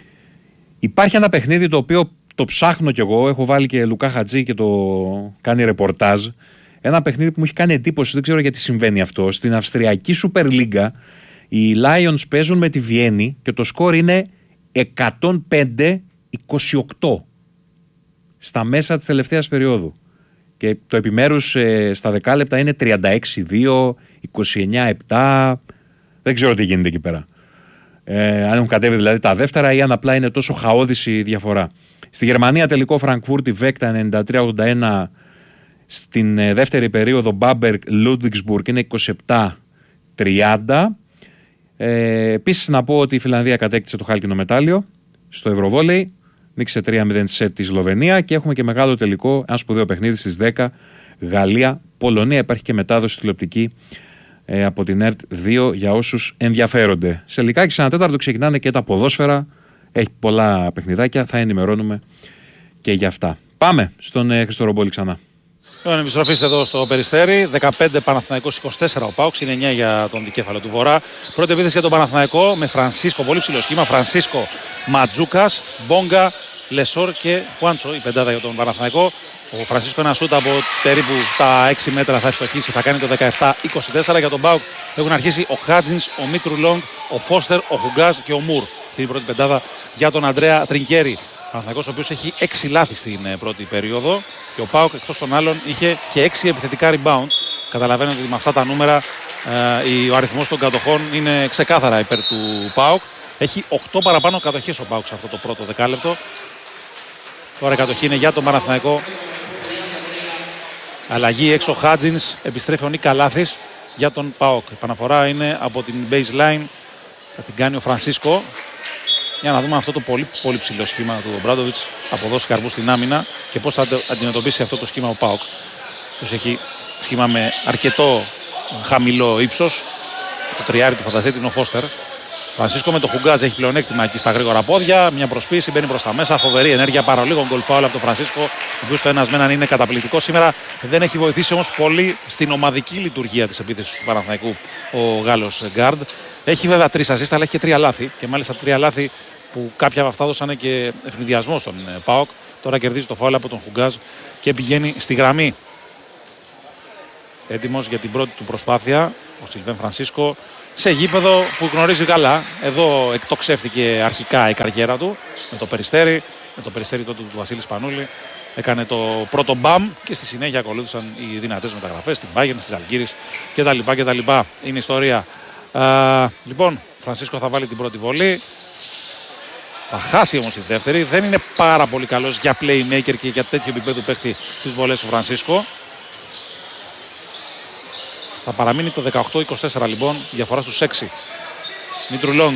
Υπάρχει ένα παιχνίδι το οποίο το ψάχνω κι εγώ, έχω βάλει και Λουκά Χατζή και το κάνει ρεπορτάζ. Ένα παιχνίδι που μου έχει κάνει εντύπωση, δεν ξέρω γιατί συμβαίνει αυτό. Στην Αυστριακή Σούπερ Λίγκα οι Lions παίζουν με τη Βιέννη και το σκορ είναι εκατόν πέντε είκοσι οκτώ στα μέσα της τελευταίας περίοδου. Και το επιμέρους ε, στα δεκάλεπτα είναι τριάντα έξι δύο, είκοσι εννιά επτά. Δεν ξέρω τι γίνεται εκεί πέρα. Ε, αν έχουν κατέβει δηλαδή τα δεύτερα ή αν απλά είναι τόσο χαόδης η διαφορά. Στη Γερμανία τελικό Φραγκφούρτη Βέκτα ενενήντα τρία ογδόντα ένα. Στην ε, δεύτερη περίοδο Μπάμπεργκ Λούντβιγκσμπουργκ είναι είκοσι επτά τριάντα. Ε, επίσης να πω ότι η Φιλανδία κατέκτησε το χάλκινο μετάλλιο στο Ευρωβόλεϊ. Νίκησε τρία μηδέν σε τη Σλοβενία και έχουμε και μεγάλο τελικό, ένα σπουδαίο παιχνίδι στις δέκα Γαλλία-Πολωνία. Υπάρχει και μετάδοση τηλεοπτική ε, από την ΕΡΤ δύο για όσους ενδιαφέρονται. Σε λιγάκι σε ένα τέταρτο ξεκινάνε και τα ποδόσφαιρα. Έχει πολλά παιχνιδάκια, θα ενημερώνουμε και για αυτά. Πάμε στον ε, Χριστοροπόλη ξανά. Λοιπόν, επιστροφή εδώ στο Περιστέρι. δεκαπέντε Παναθηναϊκός είκοσι τέσσερα ο ΠΑΟΚ, είναι εννιά για τον δικέφαλο του Βορρά. Πρώτη επίθεση για τον Παναθηναϊκό με Φρανσίσκο, πολύ ψηλό σχήμα. Φρανσίσκο, Ματζούκας, Μπόγκα, Λεσόρ και Χουάντσο, η πεντάδα για τον Παναθηναϊκό. Ο Φρανσίσκο ένα σούτ από περίπου τα έξι μέτρα θα ευστοχίσει, θα κάνει το δεκαεπτά είκοσι τέσσερα. Για τον ΠΑΟΚ έχουν αρχίσει ο Χάτζινς, ο Μήτρου Λόγκ, ο Φώστερ, ο Χουγκάζ και ο Μουρ. Στην πρώτη πεντάδα για τον Αντρέα Τρινκέρι. Ο Παναθηναϊκός ο οποίος έχει έξι λάθη στην πρώτη περίοδο και ο ΠΑΟΚ εκτός των άλλων είχε και έξι επιθετικά rebound. Καταλαβαίνετε ότι με αυτά τα νούμερα ε, ο αριθμός των κατοχών είναι ξεκάθαρα υπέρ του ΠΑΟΚ. Έχει οκτώ παραπάνω κατοχές ο ΠΑΟΚ σε αυτό το πρώτο δεκάλεπτο. Τώρα η κατοχή είναι για τον Παναθηναϊκό. Αλλαγή έξω Χάτζινς, επιστρέφει ο Νίκα Λάθης για τον ΠΑΟΚ. Η επαναφορά είναι από την baseline, θα την κάνει ο Φρανσίσκο. Για να δούμε αυτό το πολύ, πολύ ψηλό σχήμα του Ομπράντοβιτς, αποδώσει καρπού στην άμυνα και πώς θα αντιμετωπίσει αυτό το σχήμα ο ΠΑΟΚ. Τους έχει σχήμα με αρκετό χαμηλό ύψος. Το τριάρι του φανταστείτε είναι ο Φώστερ. Φρανσίσκο με το Χουγκάζ έχει πλεονέκτημα εκεί στα γρήγορα πόδια. Μια προσπίση, μπαίνει προς τα μέσα. Φοβερή ενέργεια, παρολίγο γκολ φάουλ από τον Φρανσίσκο. Ο οποίος το ένας με έναν είναι καταπληκτικό σήμερα. Δεν έχει βοηθήσει όμως πολύ στην ομαδική λειτουργία της επίθεσης του Παναθηναϊκού ο Γάλλος γκάρντ. Έχει βέβαια τρεις ασίστα, αλλά έχει και τρία λάθη. Και μάλιστα τρία λάθη που κάποια από αυτά δώσανε και ευνηδιασμό στον ΠΑΟΚ. Τώρα κερδίζει το φάουλ από τον Χουγκάζ και πηγαίνει στη γραμμή. Έτοιμος για την πρώτη του προσπάθεια ο Σιλβέν Φρανσίσκο. Σε γήπεδο που γνωρίζει καλά. Εδώ εκτοξεύτηκε αρχικά η καριέρα του με το Περιστέρι. Με το Περιστέρι τότε του Βασίλη Σπανούλη. Έκανε το πρώτο μπαμ και στη συνέχεια ακολούθησαν οι δυνατές μεταγραφές στην Bayern, στις Ζαλγκίρις κτλ. κτλ. Είναι ιστορία. Α, λοιπόν, Φρανσίσκο θα βάλει την πρώτη βολή. Θα χάσει όμως τη δεύτερη. Δεν είναι πάρα πολύ καλός για playmaker και για τέτοιο επίπεδο παίχτη στις βολές του Φρανσίσκο. Θα παραμείνει το δεκαοκτώ είκοσι τέσσερα λοιπόν, διαφορά στους έξι. Μήτρου Λόγκ.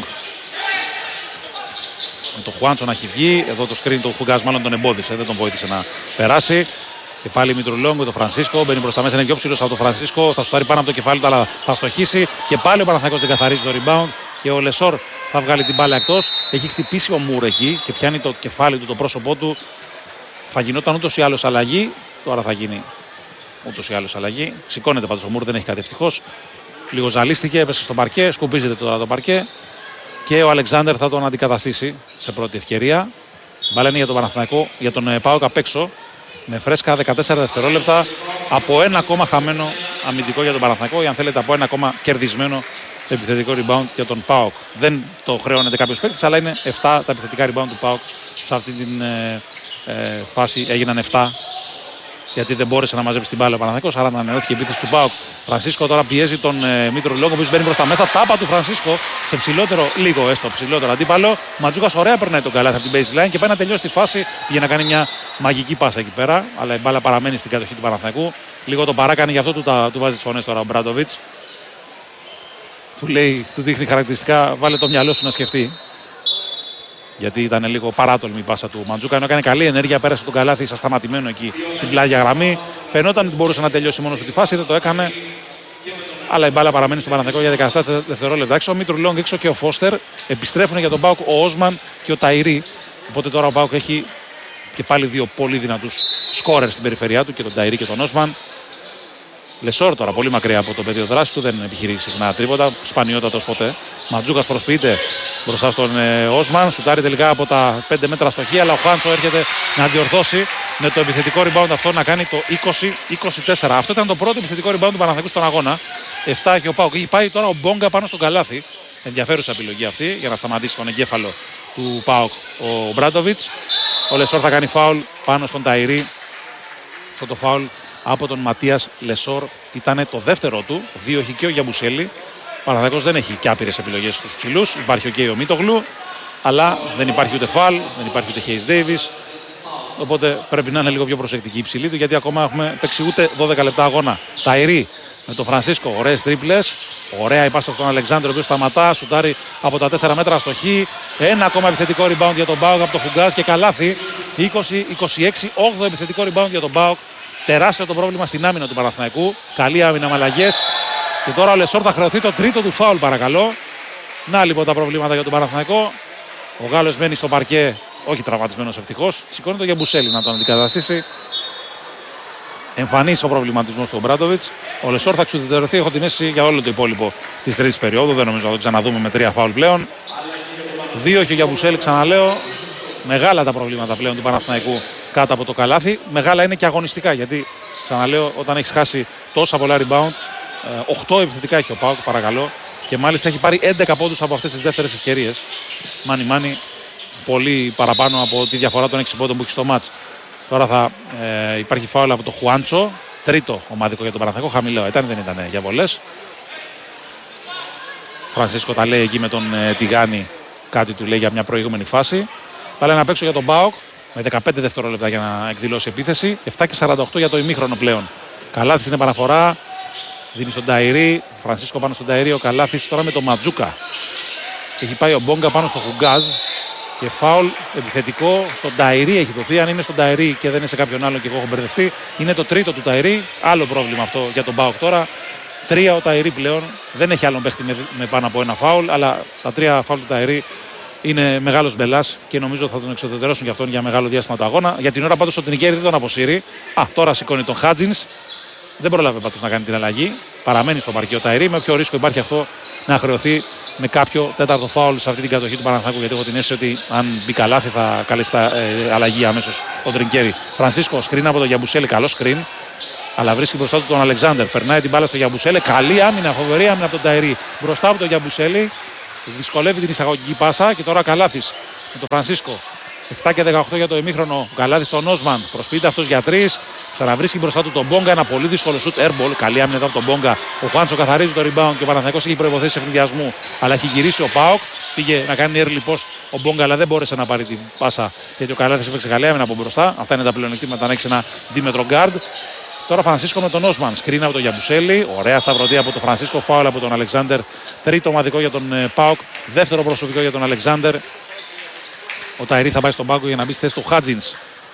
Με το Χουάντσο να έχει βγει. Εδώ το screen του Χουγκάζ μάλλον τον εμπόδισε. Δεν τον βοήθησε να περάσει. Και πάλι Μήτρου Λόγκ με τον Φρανσίσκο. Μπαίνει προς τα μέσα. Είναι πιο ψηλός από τον Φρανσίσκο. Θα σουτάρει πάνω από το κεφάλι του, αλλά θα στοχίσει. Και πάλι ο Παναθηναϊκός δεν καθαρίζει το rebound. Και ο Λεσόρ θα βγάλει την μπάλα εκτός. Έχει χτυπήσει ο Μουρ εκεί και πιάνει το κεφάλι του, το πρόσωπό του. Θα γινόταν ούτως ή άλλως αλλαγή. Τώρα θα γίνει ούτως ή άλλως αλλαγή. Σηκώνεται πάντως ο Μουρ, δεν έχει κάτι ευτυχώς. Λίγο ζαλίστηκε, έπεσε στο παρκέ. Σκουπίζεται τώρα το παρκέ. Και ο Αλεξάνδερ θα τον αντικαταστήσει σε πρώτη ευκαιρία. Μπάλα είναι για τον Παναθηναϊκό, για τον ΠΑΟΚ απ' έξω. Με φρέσκα δεκατέσσερα δευτερόλεπτα. Από ένα ακόμα χαμένο αμυντικό για τον Παναθηναϊκό, ή αν θέλετε από ένα ακόμα κερδισμένο επιθετικό rebound για τον ΠΑΟΚ. Δεν το χρεώνεται κάποιος παίκτης, αλλά είναι επτά τα επιθετικά rebound του ΠΑΟΚ. Σε αυτή την ε, ε, φάση έγιναν επτά. Γιατί δεν μπόρεσε να μαζέψει την μπάλα ο Παναθηναϊκός, άρα ανανεώθηκε η επίθεση του ΠΑΟΚ. Φρανσίσκο τώρα πιέζει τον ε, Μήτρο Λόγκ, ο οποίος μπαίνει προς τα μέσα. Τάπα του Φρανσίσκο σε ψηλότερο, λίγο έστω ψηλότερο αντίπαλο. Ματζούκας ωραία περνάει τον καλάθι από την baseline και πάει να τελειώσει τη φάση για να κάνει μια μαγική πάσα εκεί πέρα. Αλλά η μπάλα παραμένει στην κατοχή του Παναθηναϊκού. Λίγο το παράκανε, γι' αυτό του, τα, του βάζει τις φωνές τώρα ο Μπράντοβιτς. Του λέει, του δείχνει χαρακτηριστικά, βάλε το μυαλό σου να σκεφτεί. Γιατί ήταν λίγο παράτολμη η πάσα του Μαντζούκα. Ενώ έκανε καλή ενέργεια, πέρασε τον καλάθι σταματημένο εκεί στην πλάγια γραμμή. Φαινόταν ότι μπορούσε να τελειώσει μόνο του τη φάση, δεν το έκανε. Αλλά η μπάλα παραμένει στο Παναθηναϊκό για δεκαεπτά δευτερόλεπτα. Έξω ο Μήτρου Λόγκ, έξω και ο Φώστερ. Επιστρέφουν για τον ΠΑΟΚ ο Όσμαν και ο Ταϊρή. Οπότε τώρα ο ΠΑΟΚ έχει και πάλι δύο πολύ δυνατούς σκόρερ στην περιφερειά του, και τον Ταϊρή και τον Όσμαν. Λεσόρ τώρα πολύ μακριά από το πεδίο δράση του, δεν επιχειρεί συχνά τρίποτα, σπανιότατος ποτέ. Ματζούκας προσποιείται μπροστά στον ε, Όσμαν, σουτάρει τελικά από τα πέντε μέτρα στοχή, αλλά ο Χάντσο έρχεται να διορθώσει με το επιθετικό rebound αυτό να κάνει το είκοσι είκοσι τέσσερα. Αυτό ήταν το πρώτο επιθετικό rebound του Παναθηναϊκού στον αγώνα. επτά έχει ο ΠΑΟΚ. Έχει πάει τώρα ο Μπόγκα πάνω στον καλάθι. Ενδιαφέρουσα επιλογή αυτή για να σταματήσει τον εγκέφαλο του ΠΑΟΚ ο Μπράντοβιτς. Ο Λεσόρ θα κάνει φάουλ πάνω στον Ταϊρή. Αυτό το φάουλ από τον Ματίας Λεσόρ ήταν το δεύτερο του. Δύο έχει και ο Γιαμπουσέλη. Ο Παναθηναϊκός δεν έχει και άπειρες επιλογές στους ψηλούς. Υπάρχει και ο Μίτογλου, αλλά δεν υπάρχει ούτε φάουλ, δεν υπάρχει ούτε Χέις Ντέιβις. Οπότε πρέπει να είναι λίγο πιο προσεκτική η ψηλή του, γιατί ακόμα έχουμε παίξει ούτε δώδεκα λεπτά αγώνα. Ταϊρή με τον Φρανσίσκο, ωραίες τρίπλες. Ωραία η πάσα στον Αλεξάνδρου, ο οποίος σταματά, σουτάρει από τα τέσσερα μέτρα στοχή. Ένα ακόμα επιθετικό rebound για τον ΠΑΟΚ από τον Χουγκάζ και καλάθι. είκοσι είκοσι έξι, όγδοο επιθετικό rebound για τον ΠΑΟΚ. Τεράστιο το πρόβλημα στην άμυνα του Παναθηναϊκού. Καλή άμυνα με αλλαγές. Και τώρα ο Λεσόρ θα χρεωθεί το τρίτο του φάουλ, παρακαλώ. Να λοιπόν τα προβλήματα για τον Παναθηναϊκό. Ο Γάλλος μένει στο παρκέ, όχι τραυματισμένος ευτυχώς. Σηκώνει τον Γιαμπουσέλη να τον αντικαταστήσει. Εμφανής ο προβληματισμός του Μπράντοβιτς. Ο Λεσόρ θα εξουδετερωθεί, έχω την αίσθηση, για όλο το υπόλοιπο της τρίτης περίοδου. Δεν νομίζω να το ξαναδούμε με τρία φάουλ πλέον. Δύο και ο Γιαμπουσέλη, ξαναλέω. Μεγάλα τα προβλήματα πλέον του Παναθηναϊκού κάτω από το καλάθι. Μεγάλα είναι και αγωνιστικά, γιατί ξαναλέω, όταν έχει χάσει τόσα πολλά rebound, οκτώ επιθετικά έχει ο ΠΑΟΚ, παρακαλώ, και μάλιστα έχει πάρει έντεκα πόντους από αυτές τις δεύτερες ευκαιρίες. Μάνι μάνι, πολύ παραπάνω από τη διαφορά των έξι πόντων που έχει στο μάτς. Τώρα θα ε, υπάρχει φάουλ από το Χουάντσο, τρίτο ομαδικό για τον Παναθηναϊκό, χαμηλό ήταν, δεν ήταν για βολές. Φρανσίσκο τα λέει εκεί με τον ε, Τιγάνη, κάτι του λέει για μια προηγούμενη φάση. Θα λέει να παίξω για τον ΠΑΟΚ με δεκαπέντε δευτερόλεπτα για να εκδηλώσει επίθεση. επτά και σαράντα οκτώ για το ημίχρονο πλέον. Καλάθι στην επαναφορά. Δίνει στον Ταϊρή. Φρανσίσκο πάνω στον Ταϊρή. Ο Καλάθις τώρα με τον Ματζούκα. Έχει πάει ο Μπόγκα πάνω στο Χουγκάζ. Και φάουλ επιθετικό στον Ταϊρή έχει δοθεί. Αν είναι στον Ταϊρή και δεν είναι σε κάποιον άλλο και εγώ έχω μπερδευτεί, είναι το τρίτο του Ταϊρή. Άλλο πρόβλημα αυτό για τον ΠΑΟΚ τώρα. Τρία ο Ταϊρή πλέον. Δεν έχει άλλον παίχτη με, με πάνω από ένα φάουλ. Αλλά τα τρία φάουλ του Ταϊρή είναι μεγάλος μπελάς και νομίζω θα τον εξοδετερώσουν για αυτόν για μεγάλο διάστημα του αγώνα. Για την ώρα πάντως ο Τρινκέρι δεν τον αποσύρει. Α, τώρα σηκώνει τον Χάτζινς. Δεν πρόλαβε πάντως να κάνει την αλλαγή. Παραμένει στο παρκείο Ταϊρή. Με όποιο ρίσκο υπάρχει αυτό να χρεωθεί με κάποιο τέταρτο φάουλ σε αυτή την κατοχή του Παναθηναϊκού. Γιατί έχω την αίσθηση ότι αν μπει καλάθι θα καλέσει τα, ε, αλλαγή αμέσως ο Τρινκέρι. Φρανσίσκο, σκριν από τον Γιαμπουσέλη. Καλό σκριν. Αλλά βρίσκει μπροστά του τον Αλεξάνδερ. Περνάει την μπάλα στο Γιαμπουσέλη. Καλή άμυνα, φοβερή άμυνα από τον Ταϊρή. Μπροστά από τον Γιαμπουσέλη. Δυσκολεύει την εισαγωγική πάσα και τώρα Καλάθης με τον Φρανσίσκο. επτά και δεκαοκτώ για το ημίχρονο. Καλάθης στον Όσμαν. Προσποιείται αυτός για τρεις. Ξαναβρίσκει μπροστά του τον Μπόγκα. Ένα πολύ δύσκολο σουτ. Airball. Καλή άμυνα εδώ από τον Μπόγκα. Ο Χουάντσο καθαρίζει το rebound και ο Παναθηναϊκός έχει προϋποθέσεις ευνηδιασμού. Αλλά έχει γυρίσει ο ΠΑΟΚ. Πήγε να κάνει early post ο Μπόγκα, αλλά δεν μπόρεσε να πάρει την πάσα γιατί ο Καλάθης έπαιξε καλή άμυνα από μπροστά. Αυτά είναι τα πλεονεκτήματα να έχει ένα δίμετρο guard. Τώρα ο Φρανσίσκο με τον Όσμαν. Σκριν από τον Γιαμπουσέλη. Ωραία σταυρωτή από τον Φρανσίσκο. Φάουλ από τον Αλεξάνδερ. Τρίτο ομαδικό για τον ΠΑΟΚ. Δεύτερο προσωπικό για τον Αλεξάνδερ. Ο Ταϊρή θα πάει στον πάγκο για να μπει στη θέση του Χάτζινς.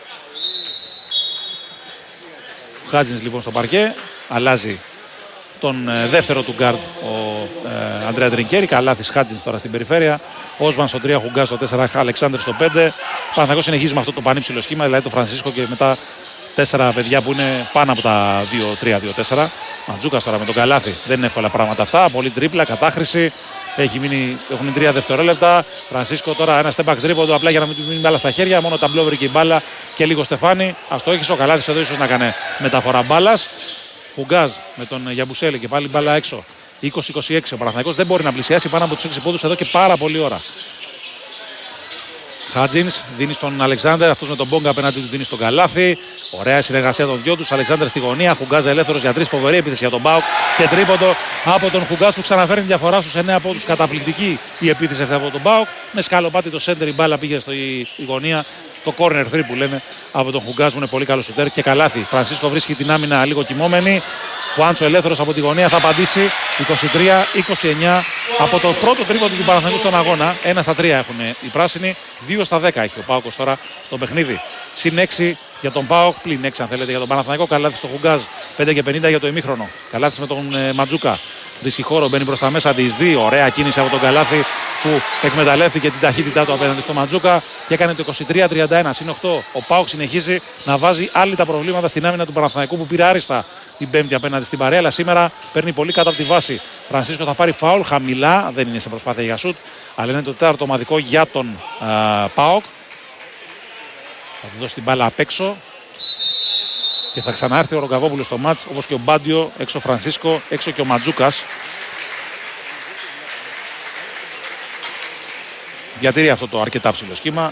Ο Χάτζινς λοιπόν στο παρκέ. Αλλάζει τον ε, δεύτερο του γκάρντ ο ε, Αντρέα Τρινκέρι. Καλάθης Χάτζινς τώρα στην περιφέρεια. Όσμαν στο τρία, Χουγκά στο τέσσερα, Αλεξάνδρ στο πέντε. Ο Παναθηναϊκός συνεχίζει με αυτό το πανύψηλο σχήμα, δηλαδή το Φρανσίσκο και μετά τέσσερα παιδιά που είναι πάνω από τα δύο τρία δύο τέσσερα. Μαντζούκας τώρα με τον Καλάθη. Δεν είναι εύκολα πράγματα αυτά. Πολύ τρίπλα, κατάχρηση. Έχει μείνει, έχουν μείνει τρία δευτερόλεπτα. Φρανσίσκο τώρα ένα step back τρίποντο απλά για να μην του μείνει μπάλα στα χέρια. Μόνο ταμπλό βρήκε η μπάλα και λίγο στεφάνι. Α το έχει ο Καλάθης εδώ ίσως να κάνει μεταφορά μπάλα. Χουγκάζ με τον Γιαμπουσέλη και πάλι μπάλα έξω. είκοσι είκοσι έξι. Ο Παναθηναϊκός δεν μπορεί να πλησιάσει πάνω από τους έξι πόντους εδώ και πάρα πολλή ώρα. Χάτζινς δίνει στον Αλεξάνδερ, αυτός με τον Μπόγκα απέναντι του δίνει στον Καλάθη. Ωραία συνεργασία των δυο τους. Αλεξάνδερ στη γωνία. Χουγκάζ ελεύθερος για τρεις. Φοβερή επίθεση για τον ΠΑΟΚ. Και τρίποντο από τον Χουγκάζ που ξαναφέρνει διαφορά στους εννέα πόντους. Καταπληκτική η επίθεση αυτή από τον ΠΑΟΚ. Με σκαλοπάτι το σέντερ η μπάλα πήγε στη γωνία. Το corner three που λένε από τον Χουγκάζ που είναι πολύ καλό σουτέρ και Καλάθη. Φρανσίσκο βρίσκει την άμυνα λίγο κοιμόμενη. Χουάντσο ελεύθερος από τη γωνία θα απαντήσει. είκοσι τρία είκοσι εννέα από το πρώτο τρίποντο του Παναθηναϊκού στον αγώνα. ένα στα τρία έχουν οι πράσινοι. δύο στα δέκα έχει ο ΠΑΟΚ τώρα στο παιχνίδι. Συν έξι για τον ΠΑΟΚ, πλην έξι αν θέλετε για τον Παναθηναϊκό. Καλάθη στο Χουγκάζ, πέντε και πενήντα για το ημίχρονο. Καλάθη με τον ε, Μαντζούκα. Βρίσκει χώρο, μπαίνει προς τα μέσα, διεισδύει. Ωραία κίνηση από τον Καλάθη που εκμεταλλεύτηκε την ταχύτητά του απέναντι στο Μαντζούκα και έκανε το είκοσι τρία τριάντα ένα συν οκτώ. Ο ΠΑΟΚ συνεχίζει να βάζει άλλη τα προβλήματα στην άμυνα του Παναθηναϊκού που πήρε άριστα την Πέμπτη απέναντι στην παρέα, αλλά σήμερα παίρνει πολύ κάτω από τη βάση. Φρανσίσκο θα πάρει φάουλ χαμηλά, δεν είναι σε προσπάθεια για σουτ, αλλά είναι το τέταρτο ομαδικό για τον α, ΠΑΟΚ. Θα του δώσει την μπάλα απ' έξω και θα ξανάρθει ο Ρογκαβόπουλος στο μάτς, όπως και ο Μπάντιο, έξω ο Φρανσίσκο, έξω και ο Μαντζούκας. Διατηρεί αυτό το αρκετά ψηλό σχήμα.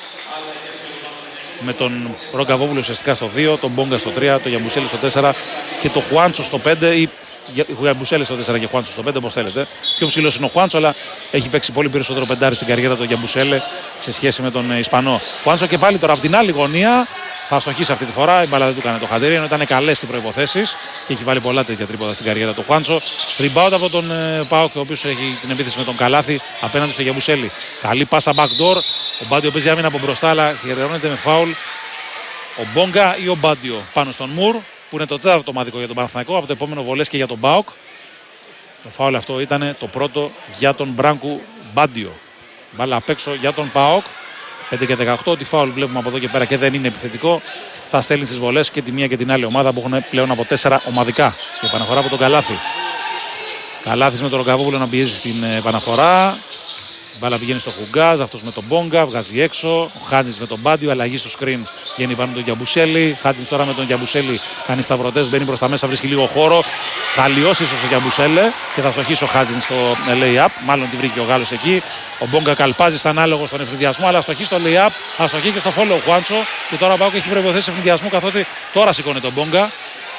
Με τον Ρογκαβόπουλο ουσιαστικά στο δύο, τον Μπόγκα στο τρία, τον Γιαμπουσέλη στο τέσσερα και τον Χουάντσο στο πέντε. Ή Γιαμπουσέλη στο τέσσερα και Χουάντσο στο πέντε, όπως θέλετε. Πιο ψηλός είναι ο Χουάντσο, αλλά έχει παίξει πολύ περισσότερο πεντάρι στην καριέρα του Γιαμπουσέλη σε σχέση με τον Ισπανό. Χουάντσο και πάλι τώρα από την άλλη γωνία. Θα αστοχίσει αυτή τη φορά. Η μπάλα δεν του έκανε το χατήρι, ενώ ήταν καλές στις προϋποθέσεις και έχει βάλει πολλά τέτοια τρίποτα στην καριέρα του Χουάντσο. Rebound από τον ε, ΠΑΟΚ, ο οποίος έχει την επίθεση με τον Καλάθη απέναντι στο Γιαμπουσέλη. Καλή πάσα backdoor. Ο Μπάντιο παίζει άμυνα από μπροστά, αλλά χαιρετώνεται με φάουλ. Ο Μπόγκα ή ο Μπάντιο πάνω στον Μουρ, που είναι το τέταρτο ομαδικό για τον Παναθηναϊκό. Από το επόμενο βολές και για τον ΠΑΟΚ. Το φάουλ αυτό ήταν το πρώτο για τον Μπράνκου Μπάντιο. Μπάλα απ' έξω για τον ΠΑΟΚ. πέντε και δεκαοκτώ, ότι φάουλ βλέπουμε από εδώ και πέρα και δεν είναι επιθετικό. Θα στέλνει στις βολές και τη μία και την άλλη ομάδα που έχουν πλέον από τέσσερα ομαδικά. Και επαναφορά από τον Καλάθη. Καλάθης με τον Ρογκαβόπουλο να πιέζει στην επαναφορά. Η μπάλα πηγαίνει στο Χουγκάζ, αυτός με τον Μπόγκα, βγάζει έξω. Ο Χάτζης με τον Μπάντιο, αλλαγή στο screen βγαίνει πάνω με τον Γιαμπουσέλη. Χάτζης τώρα με τον Γιαμπουσέλη κάνει σταυρωτές, μπαίνει προς τα μέσα, βρίσκει λίγο χώρο. Θα λιώσει ίσως ο Γιαμπουσέλη και θα στοχίσει ο Χάτζης στο lay-up. Μάλλον τη βρήκε ο Γάλλος εκεί. Ο Μπόγκα καλπάζει σαν ανάλογο στον ευνηδιασμό, αλλά αστοχεί στο lay-up, αστοχεί και στο follow Χουάντσο. Και τώρα ο Πάοκ έχει προϋποθέσει ευνηδιασμού, καθότι τώρα σηκώνει τον Μπόγκα.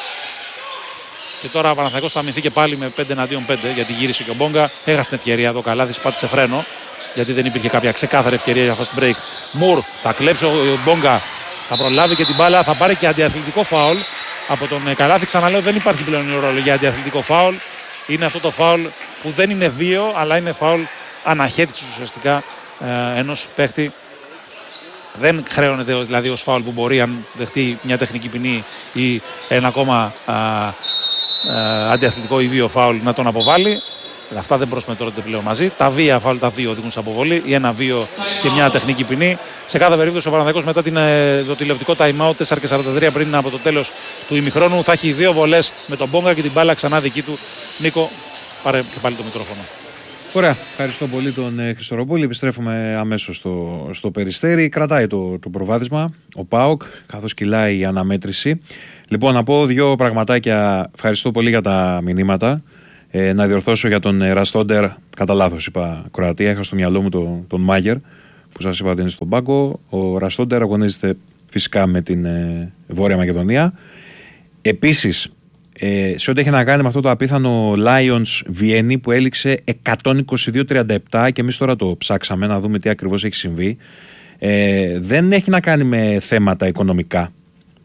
Και τώρα ο Παναθηναϊκός θα αμυνθεί και πάλι με πέντε εναντίον πέντε, γιατί γύρισε και ο Μπόγκα. Έχασε την ευκαιρία εδώ, Καλάθης πάτησε φρένο, γιατί δεν υπήρχε κάποια ξεκάθαρη ευκαιρία για fast break. Μουρ θα κλέψει ο Μπόγκα, θα προλάβει και την μπάλα, θα πάρει και αντιαθλητικό φάουλ από τον Καλάθη. Ξαναλέω, δεν υπάρχει πλέον η ορολογία αντιαθλητικό φάουλ. Είναι αυτό το φάουλ που δεν είναι βίο, αλλά είναι φάουλ αναχέτησης ουσιαστικά ε, ενός παίχτη. Δεν χρέωνεται δηλαδή ως φάουλ που μπορεί, αν δεχτεί μια τεχνική ποινή ή ένα ακόμα α, α, αντιαθλητικό ή βίο φάουλ, να τον αποβάλει. Αυτά δεν προσμετρώνται πλέον μαζί. Τα βία φάουλ τα δύο οδηγούν σε αποβολή, ή ένα βίο και μια τεχνική ποινή. Σε κάθε περίπτωση ο Παναθηναϊκός μετά την, το τηλεοπτικό time out τέσσερα και σαράντα τρία πριν από το τέλος του ημιχρόνου θα έχει δύο βολές με τον Μπόγκα και την μπάλα ξανά δική του. Νίκο, πάρε και πάλι το μικρόφωνο. Ωραία, ευχαριστώ πολύ τον ε, Χριστοροπούλη. Επιστρέφουμε αμέσως στο, στο Περιστέρι. Κρατάει το, το προβάδισμα ο ΠΑΟΚ, καθώς κυλάει η αναμέτρηση. Λοιπόν, να πω δύο πραγματάκια. Ευχαριστώ πολύ για τα μηνύματα. Ε, να διορθώσω για τον ε, Ραστόντερ. Κατά λάθος είπα Κροατία. Είχα στο μυαλό μου το, τον Μάγερ, που σας είπα ότι είναι στον πάγκο. Ο Ραστόντερ αγωνίζεται φυσικά με την ε, Βόρεια Μακεδονία. Επίσης, Ε, σε ό,τι έχει να κάνει με αυτό το απίθανο Lions Βιέννη που έληξε εκατόν είκοσι δύο τριάντα επτά και εμείς τώρα το ψάξαμε να δούμε τι ακριβώς έχει συμβεί, ε, δεν έχει να κάνει με θέματα οικονομικά.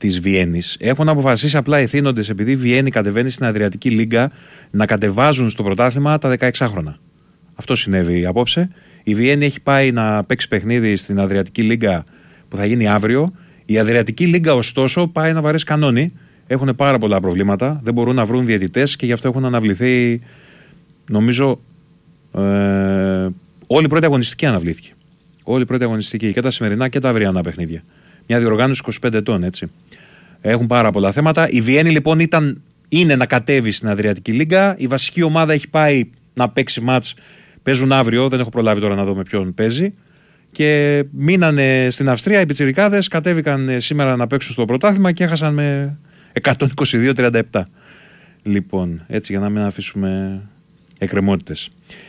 της Βιέννης. Έχουν αποφασίσει απλά οι θύνοντες, επειδή η Βιέννη κατεβαίνει στην Αδριατική Λίγκα, να κατεβάζουν στο πρωτάθλημα τα δεκαεξάχρονα. Αυτό συνέβη απόψε. Η Βιέννη έχει πάει να παίξει παιχνίδι στην Αδριατική Λίγκα που θα γίνει αύριο. Η Αδριατική Λίγκα, ωστόσο, πάει να βαρέσει κανόνι. Έχουν πάρα πολλά προβλήματα. Δεν μπορούν να βρουν διαιτητές και γι' αυτό έχουν αναβληθεί, νομίζω, ε, όλη η πρώτη αγωνιστική αναβλήθηκε. Όλη η πρώτη αγωνιστική, και τα σημερινά και τα αυριανά παιχνίδια. Μια διοργάνωση είκοσι πέντε ετών, έτσι. Έχουν πάρα πολλά θέματα. Η Βιέννη, λοιπόν, ήταν, είναι να κατέβει στην Αδριατική Λίγκα. Η βασική ομάδα έχει πάει να παίξει μάτς. Παίζουν αύριο, δεν έχω προλάβει τώρα να δω με ποιον παίζει. Και μείνανε στην Αυστρία. Οι πιτσιρικάδες κατέβηκαν σήμερα να παίξουν στο πρωτάθλημα και έχασαν με εκατόν είκοσι δύο τριάντα επτά. Λοιπόν, έτσι για να μην αφήσουμε εκκρεμότητες.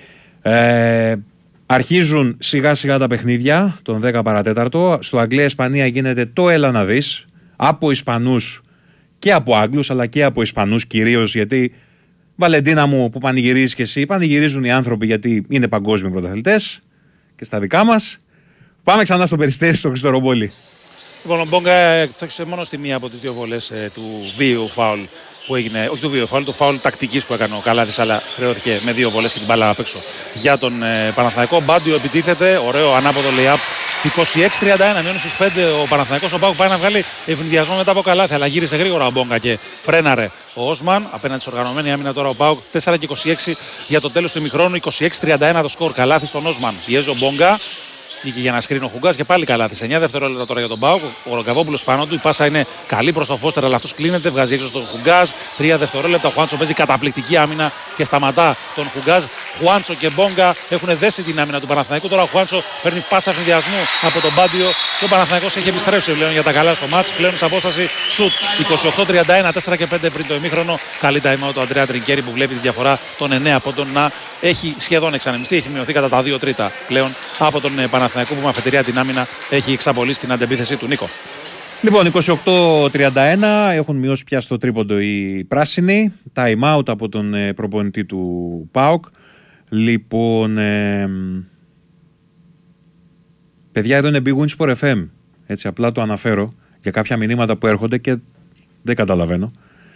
Ε, αρχίζουν σιγά σιγά τα παιχνίδια, τον δέκα παρατέταρτο. Στο Αγγλία-Ισπανία γίνεται το έλα να δεις. Από Ισπανούς και από Άγγλους, αλλά και από Ισπανούς κυρίως, γιατί, Βαλεντίνα μου, που πανηγυρίζεις και εσύ, πανηγυρίζουν οι άνθρωποι γιατί είναι παγκόσμιοι πρωταθλητές και στα δικά μας. Πάμε ξανά στο Περιστέρι, στο Χριστορομπόλι. Λοιπόν, ο Μπόγκα έφταξε μόνο στη μία από τις δύο βολές ε, του βίαιου φάουλ που έγινε. Όχι του βίαιου φάουλ, του φάουλ τακτικής που έκανε ο Καλάθης, αλλά χρεώθηκε με δύο βολές και την μπάλα απ' έξω για τον ε, Παναθηναϊκό. Μπάντιο επιτίθεται, ωραίο ανάποδο lay-up. είκοσι έξι τριάντα ένα, μείον στους πέντε ο Παναθηναϊκός. Ο Πάουκ πάει να βγάλει ευνηδιασμό μετά από Καλάθη, αλλά γύρισε γρήγορα ο Μπόγκα και φρέναρε ο Όσμαν. Απέναντι στην οργανωμένη άμυνα τώρα ο Πάουκ. τέσσερα και είκοσι έξι για το τέλος του ημιχρόνου. είκοσι έξι τριάντα ένα το σκορ. Καλάθη στον Όσμαν. Πιέζει ο Μπόγκα. Βγήκε για να σκρίνει ο Χουγκάς και πάλι καλά. εννιά δευτερόλεπτα τώρα για τον Πάουκ. Ο Ρογκαβόπουλος πάνω του. Η πάσα είναι καλή προς τον Φώστερ, αλλά αυτός κλείνεται. Βγάζει έξω στον Χουγκάς. τρία δευτερόλεπτα. Ο Χουάντσο παίζει καταπληκτική άμυνα και σταματά τον Χουγκάς. Χουάντσο και Μπόγκα έχουν δέσει την άμυνα του Παναθηναϊκού. Τώρα ο Χουάντσο παίρνει πάσα ευνηδιασμού από τον Μπάντιο και ο Παναθηναϊκός έχει επιστρέψει πλέον για τα καλά στο μάτς. Πλέον σε απόσταση σουτ είκοσι οκτώ τριάντα ένα, τέσσερα και πέντε πριν το ημίχρονο. Καλή time out του Αντρέα Τρινκέρι που βλέπει τη διαφορά των εννέα πόντων να έχει σχεδόν εξανεμιστεί. Έχει μειωθεί κατά τα δύο τρίτα πλέον από τον Παναθηναϊκό που με αφετηρία την άμυνα έχει εξαπολύσει την αντεπίθεση του. Νίκο. Λοιπόν, είκοσι οκτώ τριάντα ένα έχουν μειώσει πια στο τρίποντο οι πράσινοι. Time out από τον ε, προπονητή του ΠΑΟΚ. Λοιπόν, ε, παιδιά, εδώ είναι Big Win Sport εφ εμ. Έτσι, απλά το αναφέρω για κάποια μηνύματα που έρχονται και δεν καταλαβαίνω.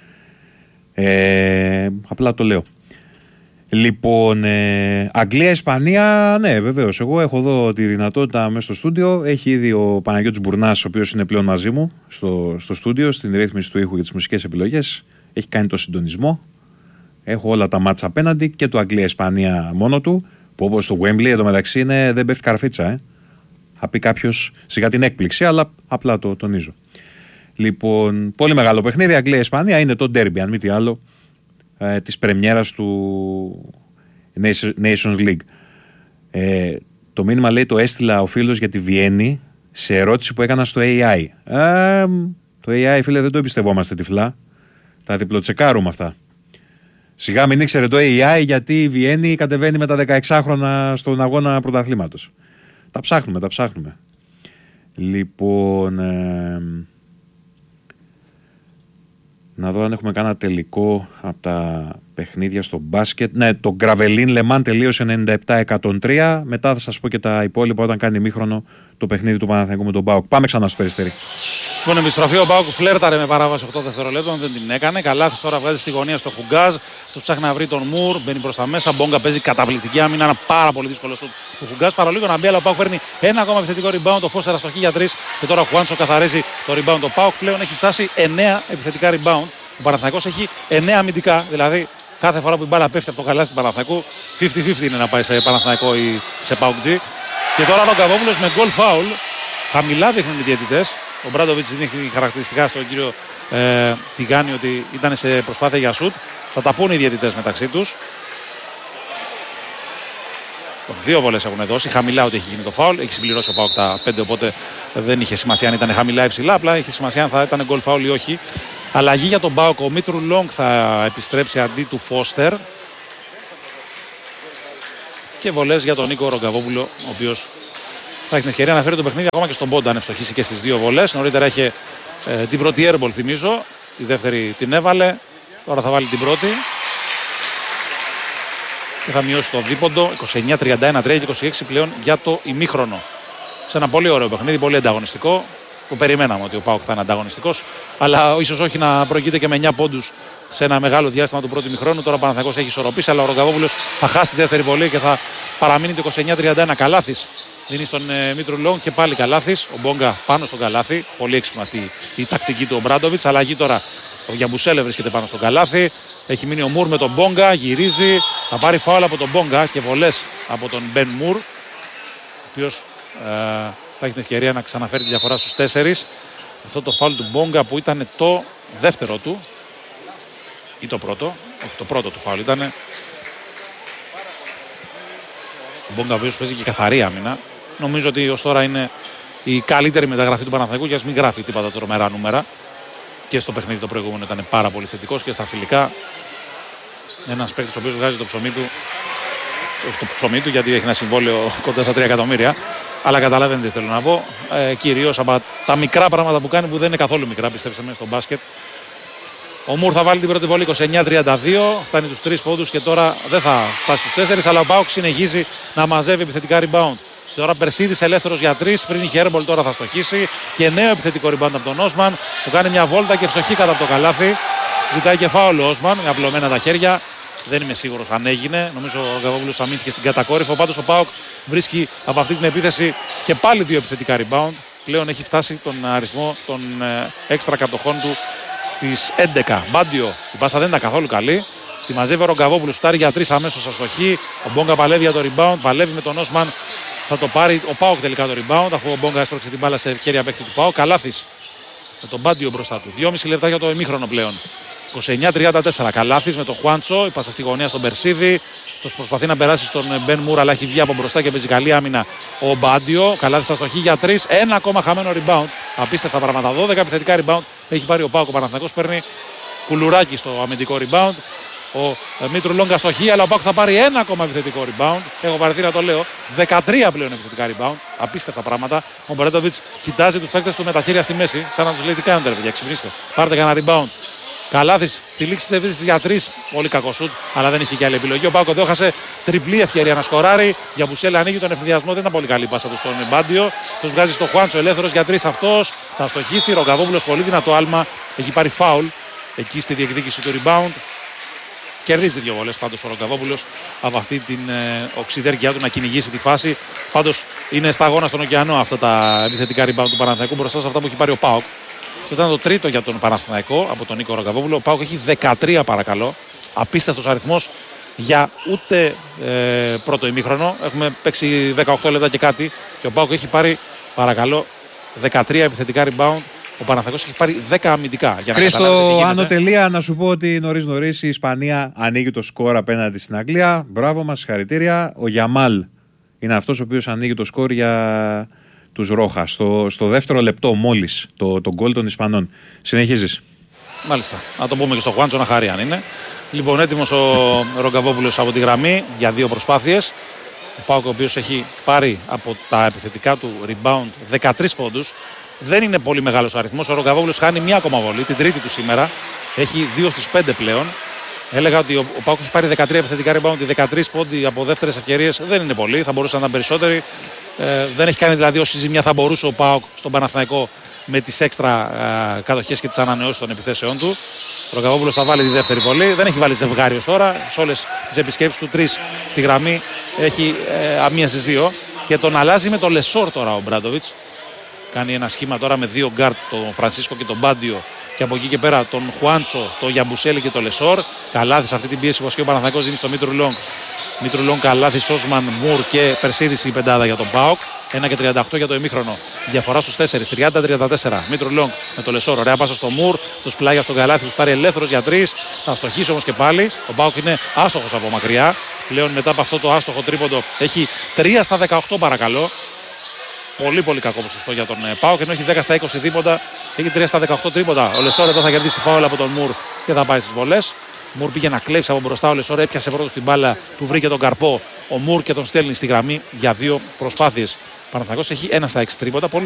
Ε, απλά το λέω. Λοιπόν, ε, Αγγλία-Ισπανία, ναι, βεβαίως. Εγώ έχω εδώ τη δυνατότητα μέσα στο στούντιο. Έχει ήδη ο Παναγιώτης Μπουρνάς, ο οποίος είναι πλέον μαζί μου στο, στο στούντιο, στην ρύθμιση του ήχου για τις μουσικές επιλογές. Έχει κάνει το συντονισμό. Έχω όλα τα μάτσα απέναντι και το Αγγλία-Ισπανία μόνο του. Που όπως το Wembley εντωμεταξύ είναι, δεν πέφτει καρφίτσα, ε. Θα πει κάποιος σιγά την έκπληξη, αλλά απλά το τονίζω. Λοιπόν, πολύ μεγάλο παιχνίδι. Αγγλία-Ισπανία είναι το ντέρμπι, αν μη τι άλλο, ε, της πρεμιέρας του Nations League. Ε, το μήνυμα λέει το έστειλα ο φίλος για τη Βιέννη σε ερώτηση που έκανα στο έι άι. Ε, το έι άι, φίλε, δεν το εμπιστευόμαστε τυφλά. Τα διπλοτσεκάρουμε αυτά. Σιγά μην ήξερε το έι άι γιατί η Βιέννη κατεβαίνει με τα δεκαεξάχρονα στον αγώνα πρωταθλήματος. Τα ψάχνουμε, τα ψάχνουμε. Λοιπόν, ε, να δω αν έχουμε κάνα τελικό από τα παιχνίδια στο μπάσκετ. Ναι, το Γκραβελίν Λεμάν τελείωσε ενενήντα επτά εκατόν τρία. Μετά θα σας πω και τα υπόλοιπα όταν κάνει ημίχρονο το παιχνίδι του Παναθηναϊκού με τον ΠΑΟΚ. Πάμε ξανά στο Περιστέρι. Λοιπόν, επιστροφή ο ΠΑΟΚ φλέρταρε με παράβαση οκτώ δευτερολέπτων, δεν την έκανε. Καλάθης τώρα βγάζει στη γωνία στο Χουγκάζ. Του ψάχνει να βρει τον Μουρ, μπαίνει προς τα μέσα. Μπόγκα παίζει καταπληκτική άμυνα. Ένα πάρα πολύ δύσκολο σουτ του Χουγκάζ. Παρολίγο να μπει, αλλά ο ΠΑΟΚ παίρνει ένα ακόμα επιθετικό rebound. Το Φώστερ αστοχή για τρεις. Και τώρα ο Χουάντσο καθαρίζει το rebound. Το ΠΑΟΚ πλέον έχει φτάσει εννέα επιθετικά rebound. Ο Παναθηναϊκός έχει εννέα αμυντικά. Δηλαδή κάθε φορά που η μπάλα πέφτει από το καλάθι του Παναθηναϊκού, πενήντα πενήντα είναι να πάει σε Παναθηναϊκό ή σε ΠΑΟΚ G. Και τώρα ο Ρογκαβόπουλος με goal foul. Χαμηλά δείχνουν οι διαιτητές. Ο Μπράντοβιτς δείχνει χαρακτηριστικά στον κύριο ε, Τιγάνη ότι ήταν σε προσπάθεια για σουτ. Θα τα πούνε οι διαιτητές μεταξύ τους. Δύο βολές έχουν δώσει. Χαμηλά ότι έχει γίνει το φάουλ. Έχει συμπληρώσει ο ΠΑΟΚ τα πέντε, οπότε δεν είχε σημασία αν ήταν χαμηλά ή ψηλά. Απλά είχε σημασία αν θα ήταν goal foul ή όχι. Αλλαγή για τον ΠΑΟΚ. Ο Μήτρου Λόγκ θα επιστρέψει αντί του Φώστερ. Και βολές για τον Νίκο Ρογκαβόπουλο, ο οποίος θα έχει την ευκαιρία να φέρει το παιχνίδι ακόμα και στον πόντα, αν ευστοχίσει και στις δύο βολές. Νωρίτερα είχε ε, την πρώτη airball, θυμίζω. Τη δεύτερη την έβαλε. Τώρα θα βάλει την πρώτη. Και θα μειώσει το δίποντο. είκοσι εννέα τριάντα ένα, τρία και είκοσι έξι πλέον για το ημίχρονο. Σε ένα πολύ ωραίο παιχνίδι, πολύ ανταγωνιστικό. Το περιμέναμε ότι ο ΠΑΟΚ θα είναι ανταγωνιστικός, αλλά ίσως όχι να προηγείται και με εννιά πόντους σε ένα μεγάλο διάστημα του πρώτου ημιχρόνου. Τώρα ο Παναθηναϊκός έχει ισορροπήσει, αλλά ο Ρογκαβόπουλος θα χάσει τη δεύτερη βολή και θα παραμείνει το είκοσι εννιά τριάντα ένα. Καλάθης δίνει στον ε, Μήτρου Λόγκ και πάλι Καλάθης. Ο Μπόγκα πάνω στον Καλάθη. Πολύ έξυπνα αυτή η τακτική του ο Μπράντοβιτς. Αλλαγή τώρα. Ο Γιαμπουσέλε βρίσκεται πάνω στον Καλάθη. Έχει μείνει ο Μουρ με τον Μπόγκα. Γυρίζει. Θα πάρει φάουλ από τον Μπόγκα και βολές από τον Μπεν Μουρ. Ο οποίος ε, θα έχει την ευκαιρία να ξαναφέρει τη διαφορά στους τέσσερις. Αυτό το φάουλ του Μπόγκα που ήταν το δεύτερο του. Ή το πρώτο. Όχι, το πρώτο του φάουλ ήταν. Ο Μπόγκα ο οποίος παίζει και καθαρή άμυνα. Νομίζω ότι ως τώρα είναι η καλύτερη μεταγραφή του Παναθηναϊκού και ας μην γράφει τίποτα τρομερά νούμερα. Και στο παιχνίδι το προηγούμενο ήταν πάρα πολύ θετικός και στα φιλικά. Ένας παίκτης ο οποίος βγάζει το ψωμί του. Όχι το ψωμί του γιατί έχει ένα συμβόλαιο κοντά στα τρία εκατομμύρια. Αλλά καταλαβαίνετε τι θέλω να πω. Ε, κυρίως από τα μικρά πράγματα που κάνει που δεν είναι καθόλου μικρά, πιστέψτε με, στο μπάσκετ. Ο Μουρ θα βάλει την πρώτη βολή είκοσι εννιά τριάντα δύο. Φτάνει τους τρεις πόντους και τώρα δεν θα φτάσει στους τέσσερις. Αλλά ο ΠΑΟΚ συνεχίζει να μαζεύει επιθετικά rebound. Τώρα Περσίδης ελεύθερος για τρεις. Πριν η Χέρμπολ τώρα θα στοχίσει. Και νέο επιθετικό rebound από τον Όσμαν. Που κάνει μια βόλτα και ευστοχή κατά από το καλάθι. Ζητάει και φάουλ ο Όσμαν με απλωμένα τα χέρια. Δεν είμαι σίγουρος αν έγινε. Νομίζω ο Ρογκαβόπουλος αμήνθηκε στην κατακόρυφο. Πάντως ο ΠΑΟΚ βρίσκει από αυτή την επίθεση και πάλι δύο επιθετικά rebound. Πλέον έχει φτάσει τον αριθμό των έξτρα κατοχών του στις έντεκα. Μπάντιο, η πάσα δεν ήταν καθόλου καλή. Τη μαζεύει ο Ρογκαβόπουλος, στάρει για τρεις αμέσως αστοχή. Ο Μπόγκα παλεύει για το rebound, παλεύει με τον Όσμαν. Θα το πάρει ο ΠΑΟΚ τελικά το rebound, αφού ο Μπόγκα έσπρωξε την μπάλα σε χέρια παίκτη του ΠΑΟΚ. Καλάθης με τον Μπάντιο μπροστά του. δυόμιση λεπτά για το ημίχρονο πλέον. είκοσι εννιά τριάντα τέσσερα. Καλάθης με τον Χουάντσο, η πάσα στη γωνία στον Περσίδη. Τους προσπαθεί να περάσει στον Μπεν Μουρ, αλλά έχει βγει από μπροστά και παίζει καλή άμυνα ο Μπάντιο. Καλάθης αστοχή για τρεις. Ένα ακόμα χαμένο rebound. Απίστευτα πράγματα. δώδεκα επιθετικά rebound έχει πάρει ο ΠΑΟΚ. Ο Παναθηναϊκός παίρνει κουλουράκι στο αμυντικό rebound. Ο Μήτρου Λόγκ αστοχή, αλλά ο ΠΑΟΚ θα πάρει ένα ακόμα επιθετικό rebound. Έχω βαρεθεί να το λέω. δεκατρία πλέον επιθετικά rebound. Απίστευτα πράγματα. Ο Μπρέντοβιτς κοιτάζει τους παίκτες του με τα χέρια στη μέση, σαν να τους λέει τι κάνετε, ρε παιδιά, ξυπνήστε. Πάρτε κανένα rebound. Καλάθης στη λήξη της επίθεσης για τρεις. Πολύ κακό σουτ, αλλά δεν είχε και άλλη επιλογή. Ο ΠΑΟΚ εδώ έχασε τριπλή ευκαιρία να σκοράρει. Για Μπουσέλε ανοίγει τον ευθυνδιασμό. Δεν ήταν πολύ καλή πάσα του στον Μπάντιο. Τους βγάζει στο Χουάντσο ελεύθερος για τρεις αυτός. Θα στοχίσει. Ρογκαβόπουλος πολύ δυνατό άλμα. Έχει πάρει φάουλ εκεί στη διεκδίκηση του rebound. Κερδίζει δύο βολές πάντως ο Ρογκαβόπουλος από αυτή την ε, οξυδέρκεια του να κυνηγήσει τη φάση. Πάντως είναι σταγόνα στον ωκεανό αυτά τα επιθετικά rebound του Παναθηναϊκού μπροστά σε αυτά που έχει πάρει ο ΠΑΟΚ. Αυτό ήταν το τρίτο για τον Παναθηναϊκό από τον Νίκο Ρογκαβόπουλο. Ο ΠΑΟΚ έχει δεκατρία παρακαλώ. Απίστευτος αριθμός για ούτε ε, πρώτο ημίχρονο. Έχουμε παίξει δεκαοκτώ λεπτά και κάτι. Και ο ΠΑΟΚ έχει πάρει παρακαλώ δεκατρία επιθετικά rebound. Ο Παναθηναϊκός έχει πάρει δέκα αμυντικά. Χρήστο, άνω τελεία, να σου πω ότι νωρίς νωρίς η Ισπανία ανοίγει το σκορ απέναντι στην Αγγλία. Μπράβο μας, συγχαρητήρια. Ο Γιαμάλ είναι αυτός ο οποίος ανοίγει το σκορ για τους Ρόχα. Στο, στο δεύτερο λεπτό μόλις το, το γκολ των Ισπανών. Συνεχίζεις. Μάλιστα. Να το πούμε και στο Χουάντσο να χαρεί αν είναι. Λοιπόν, έτοιμος ο Ρογκαβόπουλος από τη γραμμή για δύο προσπάθειες. Ο ΠΑΟΚ ο οποίος έχει πάρει από τα επιθετικά του rebound δεκατρείς πόντους. Δεν είναι πολύ μεγάλος ο αριθμός. Ο Ρογκαβόπουλος χάνει μία ακόμα βολή, την τρίτη του σήμερα. Έχει δύο στους πέντε πλέον. Έλεγα ότι ο, ο ΠΑΟΚ έχει πάρει δεκατρία επιθετικά rebound, δεκατρείς πόντοι από δεύτερες ευκαιρίες. Δεν είναι πολύ, θα μπορούσαν να ήταν περισσότεροι. Ε, δεν έχει κάνει δηλαδή όση ζημιά θα μπορούσε ο ΠΑΟΚ στον Παναθηναϊκό με τις έξτρα ε, κατοχές και τις ανανεώσεις των επιθέσεών του. Ο Ρογκαβόπουλος θα βάλει τη δεύτερη βολή. Δεν έχει βάλει ζευγάρι ως τώρα. Σε όλες τις επισκέψεις του τρεις στη γραμμή έχει ε, αμία στις δύο. Και τον αλλάζει με το Λεσόρ τώρα ο Μπράντοβιτς. Κάνει ένα σχήμα τώρα με δύο γκάρτ, τον Φρανσίσκο και τον Μπάντιο. Και από εκεί και πέρα τον Χουάντσο, τον Γιαμπουσέλη και τον Λεσόρ. Καλάθης αυτή την πίεση που ασκεί ο Παναθηναϊκός δίνει στο Μήτρου Λόγκ. Μήτρου Λόγκ, Καλάθης, Όσμαν, Μουρ και Περσίδης η πεντάδα για τον ΠΑΟΚ. ένα και τριάντα οκτώ για το ημίχρονο. Διαφορά στους τέσσερις, τριάντα τριάντα τέσσερα. Μήτρου Λόγκ με τον Λεσόρ. Ωραία πάσα στο Μουρ, στο πλάγια στον Καλάθη που στάρει ελεύθερος για τρεις. Θα στοχίσει όμως και πάλι. Ο ΠΑΟΚ είναι άστοχος από μακριά. Πλέον μετά από αυτό το άστοχο τρίποντο έχει τρία στα δεκαοκτώ παρακαλώ. Πολύ πολύ κακό ποσοστό για τον ΠΑΟΚ, ενώ έχει δέκα στα είκοσι δίποτα, έχει τρία στα δεκαοκτώ τρίποτα. Ο Λεσόρ εδώ θα κερδίσει φάουλ από τον Μουρ και θα πάει στις βολές. Ο Μουρ πήγε να κλέψει από μπροστά, ο Λεσόρ έπιασε πρώτο την μπάλα, του βρήκε τον καρπό ο Μουρ και τον στέλνει στη γραμμή για δύο προσπάθειες. Παναθηναϊκός έχει ένα στα έξι τρίποτα.